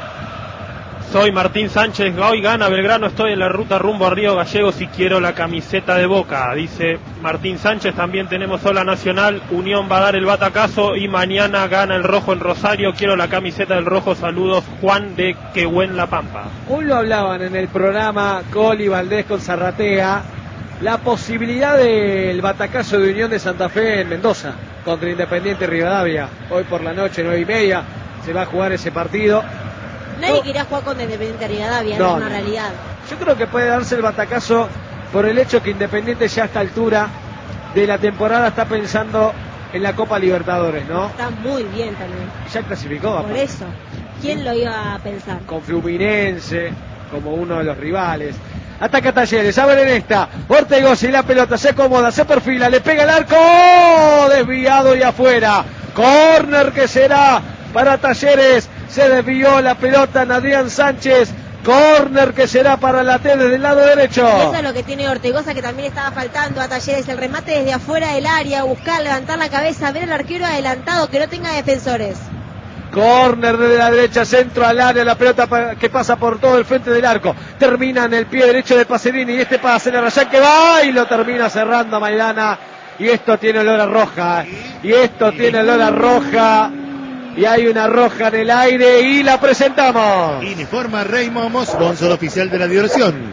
Soy Martín Sánchez, hoy gana Belgrano, estoy en la ruta rumbo a Río Gallegos y quiero la camiseta de Boca, dice Martín Sánchez. También tenemos Ola Nacional, Unión va a dar el batacazo y mañana gana el Rojo en Rosario, quiero la camiseta del Rojo, saludos Juan de Quehuen La Pampa. Hoy lo hablaban en el programa Coli Valdés con Zarratea, la posibilidad del batacazo de Unión de Santa Fe en Mendoza contra Independiente Rivadavia. Hoy por la noche, nueve y media, se va a jugar ese partido. Nadie No. quería jugar con Independiente Rivadavia, No, no, es una no. realidad. Yo creo que puede darse el batacazo por el hecho que Independiente ya a esta altura de la temporada está pensando en la Copa Libertadores, ¿no? Está muy bien también. Ya clasificó, Por aparte. eso, ¿quién lo iba a pensar? Con Fluminense como uno de los rivales. Ataca Talleres, a ver en esta, Ortegoza y la pelota, se acomoda, se perfila, le pega el arco, desviado y afuera, córner que será para Talleres, se desvió la pelota en Adrián Sánchez, córner que será para la T desde el lado derecho. Y eso es lo que tiene Ortegoza, que también estaba faltando a Talleres, el remate desde afuera del área, buscar, levantar la cabeza, ver al arquero adelantado, que no tenga defensores. Córner de la derecha, centro al área, la pelota pa- que pasa por todo el frente del arco. Termina en el pie derecho de Pacerini y este pase de Rayán que va y lo termina cerrando a Maidana. Y esto tiene olor a roja. Y esto tiene olor a roja. Y hay una roja en el aire y la presentamos. Informa Rey Momo, sponsor oficial de la diversión.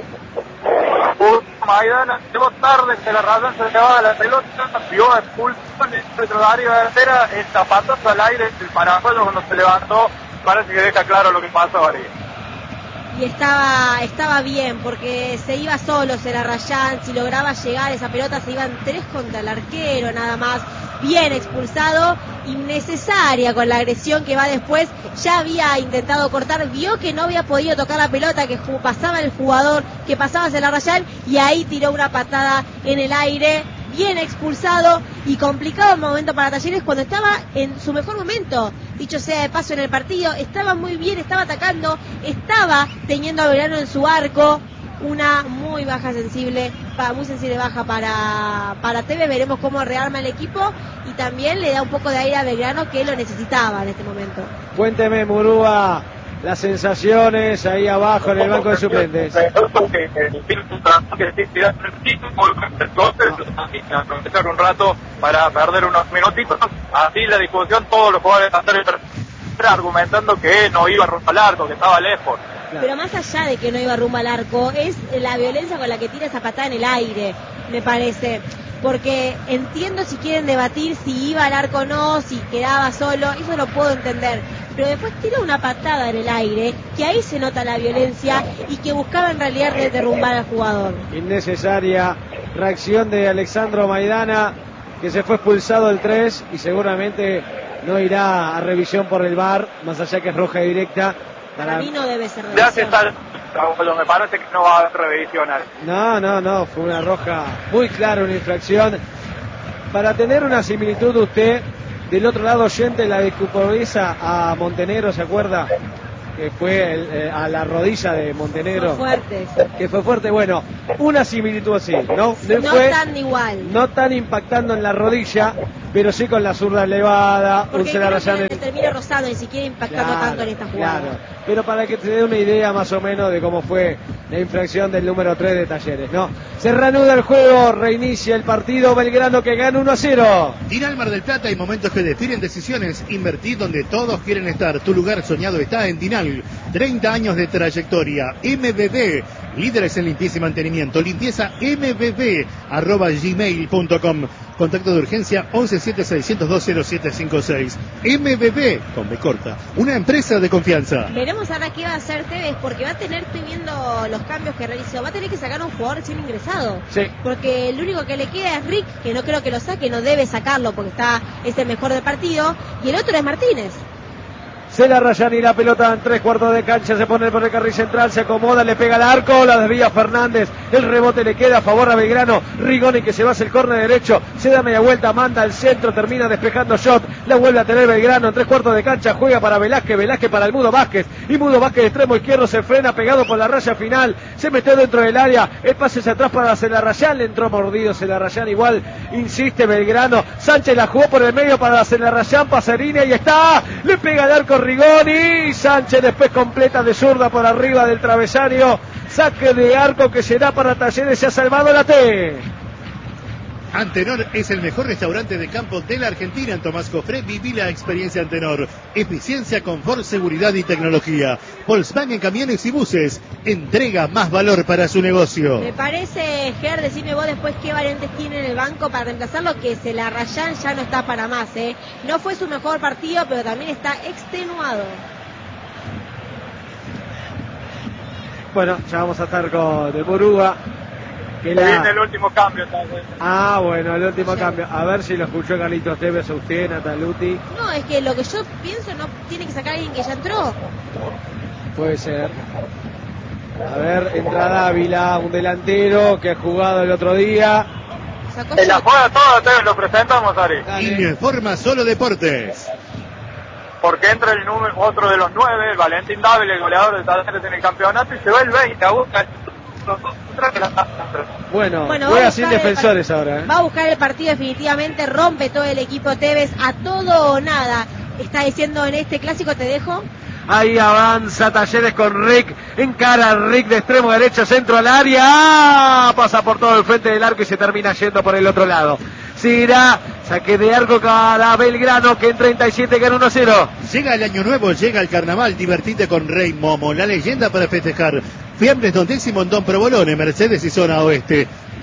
Maidana llegó tarde, se la razón se llevaba la pelota, vio expulsión dentro del área delantera, el zapatazo al aire, el paraguayo cuando se levantó, parece que deja claro lo que pasó ahí. y estaba estaba bien porque se iba solo Celarrayán, si lograba llegar esa pelota se iban tres contra el arquero nada más, bien expulsado, innecesaria con la agresión que va después, ya había intentado cortar, vio que no había podido tocar la pelota, que pasaba el jugador, que pasaba Celarrayán y ahí tiró una patada en el aire, bien expulsado y complicado el momento para Talleres cuando estaba en su mejor momento, dicho sea de paso en el partido, estaba muy bien, estaba atacando, estaba teniendo a Belgrano en su arco, una muy baja sensible, muy sensible baja para, para Tevez, veremos cómo rearma el equipo y también le da un poco de aire a Belgrano que lo necesitaba en este momento. Cuénteme, Murúa, las sensaciones ahí abajo en el banco de suplentes. Aprovechar un rato para perder unos minutitos, así la discusión, todos los jugadores argumentando que no iba rumbo al arco, que estaba lejos. Pero más allá de que no iba rumbo al arco, es la violencia con la que tira esa patada en el aire, me parece. Porque entiendo si quieren debatir si iba al arco o no, si quedaba solo, eso lo puedo entender. Pero después tira una patada en el aire, que ahí se nota la violencia y que buscaba en realidad derrumbar al jugador. Innecesaria reacción de Alexandro Maidana, que se fue expulsado el tres y seguramente no irá a revisión por el V A R, más allá que es roja directa. Para, para mí no debe ser revisión. Ya se está, me parece que no va a haber revisión. No, no, no, fue una roja muy clara, una infracción. Para tener una similitud usted, del otro lado oyente, la de Cuporiza a Montenegro, ¿se acuerda? Que fue el, eh, a la rodilla de Montenegro. Fue fuerte. Que fue fuerte, bueno, una similitud así, ¿no? No, no fue, tan igual. No tan impactando en la rodilla, pero sí con la zurda elevada. Porque un creo que en... termina rozando, ni siquiera impactando claro, tanto en esta jugada. Claro, pero para que te dé una idea más o menos de cómo fue la infracción del número tres de Talleres, ¿no? Se reanuda el juego, reinicia el partido, Belgrano que gana uno a cero. Dinal Mar del Plata, hay momentos que definen decisiones, invertir donde todos quieren estar, tu lugar soñado está en Dinal. treinta años de trayectoria, M B B, líderes en limpieza y mantenimiento, limpieza M B B, arroba gmail punto com, contacto de urgencia once siete seiscientos dos cero siete cinco seis, M B B, con B corta, una empresa de confianza. Veremos ahora qué va a hacer Tevez, porque va a tener, estoy viendo los cambios que realizó, va a tener que sacar a un jugador recién ingresado, sí. Porque el único que le queda es Rick, que no creo que lo saque, no debe sacarlo porque está es el mejor del partido, y el otro es Martínez. Celarrayán y la pelota en tres cuartos de cancha, se pone por el carril central, se acomoda, le pega al arco, la desvía Fernández, el rebote le queda a favor a Belgrano, Rigoni que se va hacia el córner derecho, se da media vuelta, manda al centro, termina despejando shot, la vuelve a tener Belgrano en tres cuartos de cancha, juega para Velázquez, Velázquez para el Mudo Vázquez, y Mudo Vázquez extremo izquierdo se frena pegado por la raya final, se metió dentro del área, el pase hacia atrás para Celarrayán, le entró mordido Celarrayán, igual insiste Belgrano, Sánchez la jugó por el medio para Celarrayán, Pacerini, y está, le pega al arco Rigoni, Sánchez después completa de zurda por arriba del travesaño, saque de arco que será para Talleres, se ha salvado la T. Antenor es el mejor restaurante de campo de la Argentina. En Tomás Cofré viví la experiencia Antenor. Eficiencia, confort, seguridad y tecnología. Volkswagen Camiones y Buses. Entrega más valor para su negocio. Me parece, Ger, decime vos después qué variantes tiene en el banco para reemplazarlo, que Celarrayán ya no está para más, ¿eh? No fue su mejor partido, pero también está extenuado. Bueno, ya vamos a estar con de Murúa. Que la... viene el último cambio también. Ah, bueno, el último sí. cambio. A ver si lo escuchó Carlitos Tevez o usted, Nataluti. No, es que lo que yo pienso no tiene que sacar a alguien que ya entró. Puede ser. A ver, entra Dávila, un delantero que ha jugado el otro día. En la juega toda, Tevez, lo presentamos, Ari. Informa Solo Deportes. Porque entra el número, otro de los nueve, el Valentín Dávila, el goleador de Talleres en el campeonato, y se va el veinte a buscar. Bueno, bueno juega sin defensores el, ahora. ¿eh? Va a buscar el partido definitivamente, rompe todo el equipo Tevez a todo o nada. Está diciendo en este clásico, te dejo. Ahí avanza Talleres con Rick, encara a Rick de extremo derecho, centro al área, ¡ah! Pasa por todo el frente del arco y se termina yendo por el otro lado. Seguirá, saque de arco para Belgrano que en treinta y siete gana uno a cero. Llega el año nuevo, llega el carnaval, divertite con Rey Momo, la leyenda para festejar. Fiambres Don Décimo en Don Provolone, Mercedes y zona oeste.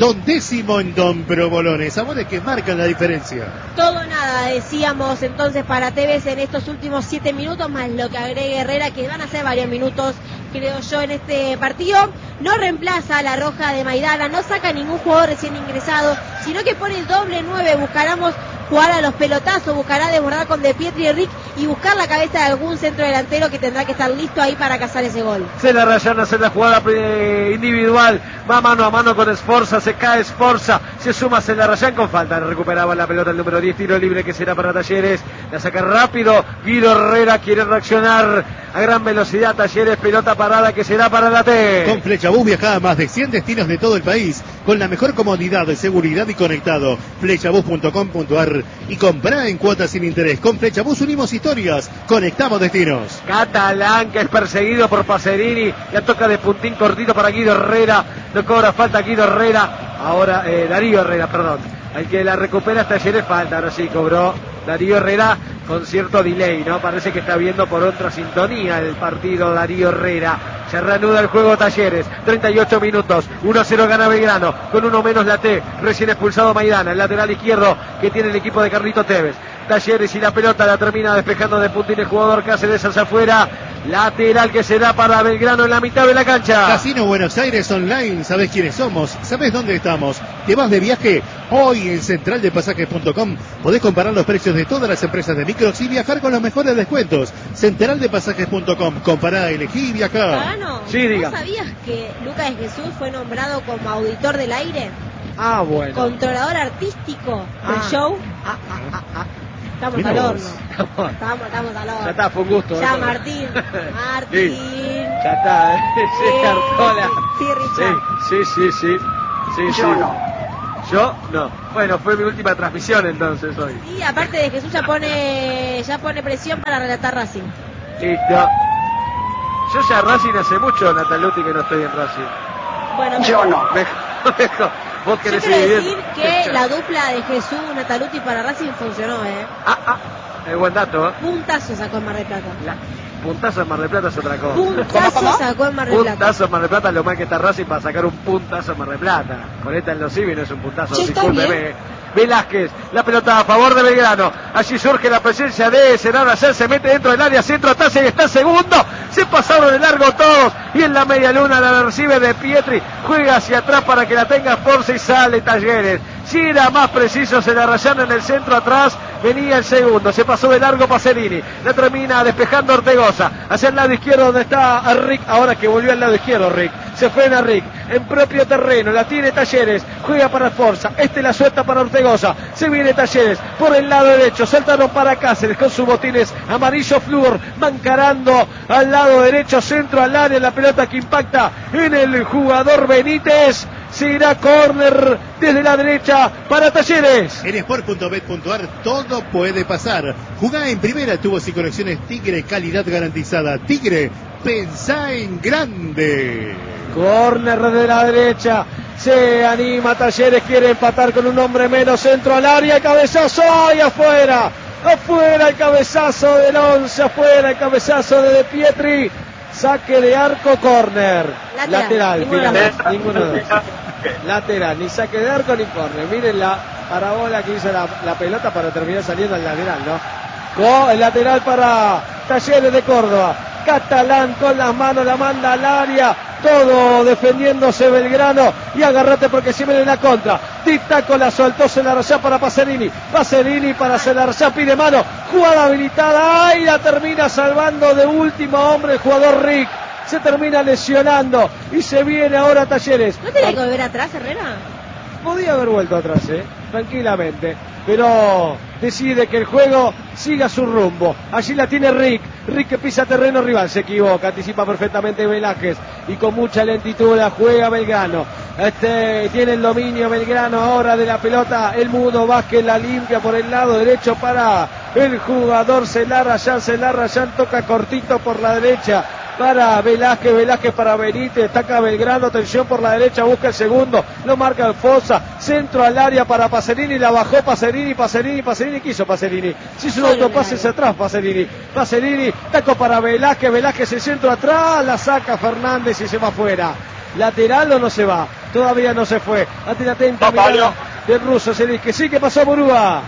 Don Décimo en Don Provolone. Sabores que marcan la diferencia. Todo nada, decíamos entonces para Tevez en estos últimos siete minutos, más lo que agregue Herrera, que van a ser varios minutos, creo yo, en este partido. No reemplaza a la Roja de Maidana, no saca ningún jugador recién ingresado, sino que pone el doble nueve, buscaremos jugar a los pelotazos, buscará desbordar con De Pietri y Rick y buscar la cabeza de algún centro delantero que tendrá que estar listo ahí para cazar ese gol. Se la rayan a hacer la jugada eh, individual, va mano a mano con Sforza, se cae Sforza, se suma se la rayan con falta, recuperaba la pelota el número diez, tiro libre que será para Talleres, la saca rápido, Guido Herrera quiere reaccionar a gran velocidad, Talleres, pelota parada que será para la T. Con Flechabús viaja a más de cien destinos de todo el país, con la mejor comodidad, seguridad y conectado. Flechabús punto com punto ar y comprá en cuotas sin interés. Con Flechabús unimos historias, conectamos destinos. Catalán, que es perseguido por Pacerini, la toca de puntín cortito para Guido Herrera, no cobra falta Guido Herrera, ahora eh, Darío Herrera, perdón, el que la recupera hasta ayer es falta, ahora sí cobró Darío Herrera con cierto delay, ¿no? Parece que está viendo por otra sintonía el partido Darío Herrera. Se reanuda el juego Talleres, treinta y ocho minutos, uno a cero gana Belgrano, con uno menos la T, recién expulsado Maidana, el lateral izquierdo que tiene el equipo de Carlito Tevez. Talleres y la pelota la termina despejando de puntín el jugador Cáceres hacia afuera, lateral que se da para Belgrano en la mitad de la cancha. Casino Buenos Aires Online, ¿sabés quiénes somos? ¿Sabés dónde estamos? ¿Te vas de viaje? Hoy en central de pasajes punto com podés comparar los precios de todas las empresas de micros y viajar con los mejores descuentos. central de pasajes punto com, compará, elegí y viajá. Pagano, Sí, diga. ¿vos sabías que Lucas de Jesús fue nombrado como auditor del aire? Ah, bueno. Controlador artístico del Ah. show. Ah, ah, ah, ah. Estamos Mirá al vos. horno. Estamos, estamos al horno. Ya está, fue un gusto. Ya, ¿eh? Martín. Martín. Sí, ya está, ¿eh? Sí, Sí, Artola. sí, Richard. Sí, sí, sí, sí. Sí, sí. Yo no. Yo no. Bueno, fue mi última transmisión entonces hoy. Y aparte de Jesús ya pone ya pone presión para relatar Racing. Listo. Yo ya Racing hace mucho, Nataluti, que no estoy en Racing. Bueno, Yo no. Mejor, mejor. Vos yo querés quiero ir decir bien. que la dupla de Jesús Nataluti para Racing funcionó, eh. Ah, ah. Es buen dato, ¿eh? Puntazo sacó en Mar del Plata. La... Puntazo en Mar del Plata es otra cosa. Puntazo sacó en Mar del Plata. Puntazo en Mar del Plata, lo mal que está Racing para sacar un puntazo en Mar del Plata. Con esta en los civis no es un puntazo, Che, ¿estás discúlpeme. Velázquez, la pelota a favor de Belgrano. Allí surge la presencia de Serán Ayer, se mete dentro del área, centro, ataque y está segundo. Se pasaron de largo todos. Y en la media luna la recibe De Pietri. Juega hacia atrás para que la tenga Forza y sale Talleres. Si era más preciso, se la rayaron en el centro atrás. Venía el segundo, se pasó de largo Pacerini. La termina despejando Ortegoza. Hacia el lado izquierdo donde está Rick. Ahora que volvió al lado izquierdo Rick. Se frena Rick. En propio terreno. La tiene Talleres. Juega para Forza. Este la suelta para Ortegoza. Se viene Talleres. Por el lado derecho. Saltaron para Cáceres con sus botines amarillo flúor. Mancarando al lado derecho. Centro al área. La pelota que impacta en el jugador Benítez. Será córner desde la derecha para Talleres. En sport punto bet punto ar todo puede pasar. Jugá en primera, tubos y conexiones Tigre, calidad garantizada. Tigre, pensá en grande. Córner de la derecha. Se anima Talleres, quiere empatar con un hombre menos. Centro al área, cabezazo y afuera. Afuera el cabezazo del once, afuera el cabezazo de De Pietri. Saque de arco, córner. Lateral, Lateral, ninguno de los finalmente, dos. ninguno de los dos. Lateral, ni saque de arco ni córner. Miren la parabola que hizo la, la pelota para terminar saliendo al lateral, ¿no? Con el lateral para Talleres de Córdoba. Catalán con las manos la manda al área. Todo defendiéndose Belgrano. Y agarrate porque si viene la contra. Dictaco la soltó Celarayá para Pacerini. Pacerini para Celarayá, pide mano. Jugada habilitada. ¡Ay! La termina salvando de último hombre el jugador Rick. Se termina lesionando. Y se viene ahora Talleres. ¿No tiene que volver atrás, Herrera? Podía haber vuelto atrás, ¿eh? Tranquilamente. Pero decide que el juego siga su rumbo. Allí la tiene Rick. Rick que pisa terreno rival. Se equivoca. Anticipa perfectamente Velázquez. Y con mucha lentitud la juega Belgrano. Este tiene el dominio Belgrano ahora de la pelota. El Mudo Vázquez la limpia por el lado derecho para el jugador Celarayán. Celarayán toca cortito por la derecha. Para Velázquez, Velázquez para Benítez, ataca Belgrano, atención por la derecha, busca el segundo, lo marca el Fosa, centro al área para Pacerini, la bajó Pacerini, Pacerini, Pacerini, quiso Pacerini, se hizo un autopase hacia atrás Pacerini, Pacerini, taco para Velázquez, Velázquez el centro atrás, la saca Fernández y se va afuera. lateral o no se va. Todavía no se fue. Ante la atenta No, mirada del ruso, se dice que sí, que pasó Murúa.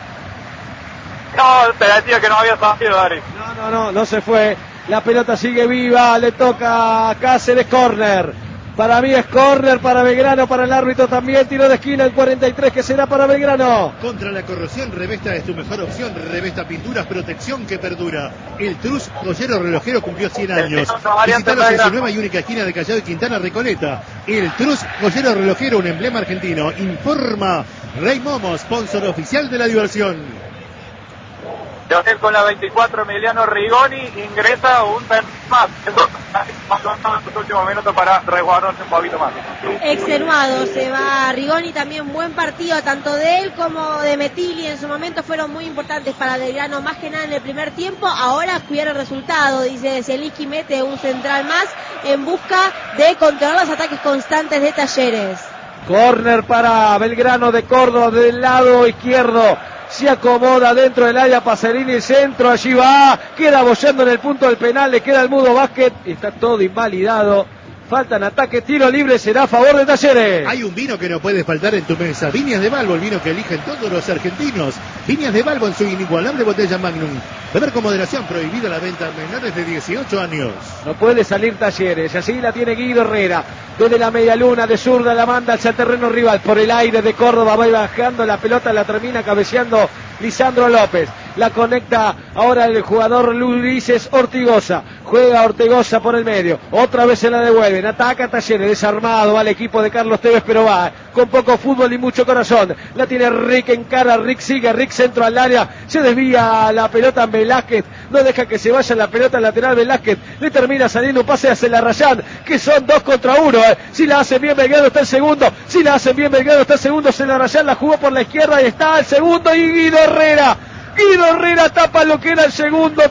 No, te decía que no había salido, Dari. No, no, no, no se fue. La pelota sigue viva, le toca a Cáceres, córner. Para mí es córner para Belgrano, para el árbitro también, tiro de esquina el cuarenta y tres que será para Belgrano. Contra la corrosión, Revesta es tu mejor opción. Revesta Pinturas, protección que perdura. El Trus Joyero Relojero cumplió cien años. Visítalos en su nueva y única esquina de Callao y Quintana, Recoleta. El Trus Joyero Relojero, un emblema argentino. Informa Rey Momo, sponsor oficial de la diversión. Leonel con la veinticuatro, Emiliano Rigoni ingresa un pen más. Los últimos minutos para resguardarse un poquito más. Extenuado se va Rigoni, también buen partido, tanto de él como de Metilli en su momento fueron muy importantes para Belgrano, más que nada en el primer tiempo. Ahora cuidar el resultado, dice Zielinski, mete un central más en busca de controlar los ataques constantes de Talleres. Córner para Belgrano de Córdoba del lado izquierdo. Se acomoda dentro del área Pacerini, el centro, allí va, queda boyando en el punto del penal, le queda el Mudo Vázquez, está todo invalidado, faltan ataques, tiro libre, será a favor de Talleres. Hay un vino que no puede faltar en tu mesa, Viñas de Balbo, el vino que eligen todos los argentinos. Viñas de Balbo en su inigualable botella Magnum. Beber con moderación, prohibida la venta a menores de dieciocho años. No puede salir Talleres, así la tiene Guido Herrera, desde la media luna de zurda la manda hacia el terreno rival, por el aire de Córdoba va bajando la pelota, la termina cabeceando Lisandro López, la conecta ahora el jugador Luis Ortigosa, juega Ortigosa por el medio, otra vez se la devuelven, ataca Talleres, desarmado va el equipo de Carlos Tevez, pero va con poco fútbol y mucho corazón, la tiene Rick en cara, Rick sigue, Rick centro al área, se desvía la pelota en Velázquez, no deja que se vaya la pelota lateral Velázquez, le termina saliendo un pase hacia la Rayán, que son dos contra uno, eh. si la hacen bien Belgrano está el segundo, si la hacen bien Belgrano está el segundo, se la Rayán la jugó por la izquierda y está el segundo y Guido Herrera, Guido Herrera tapa lo que era el segundo.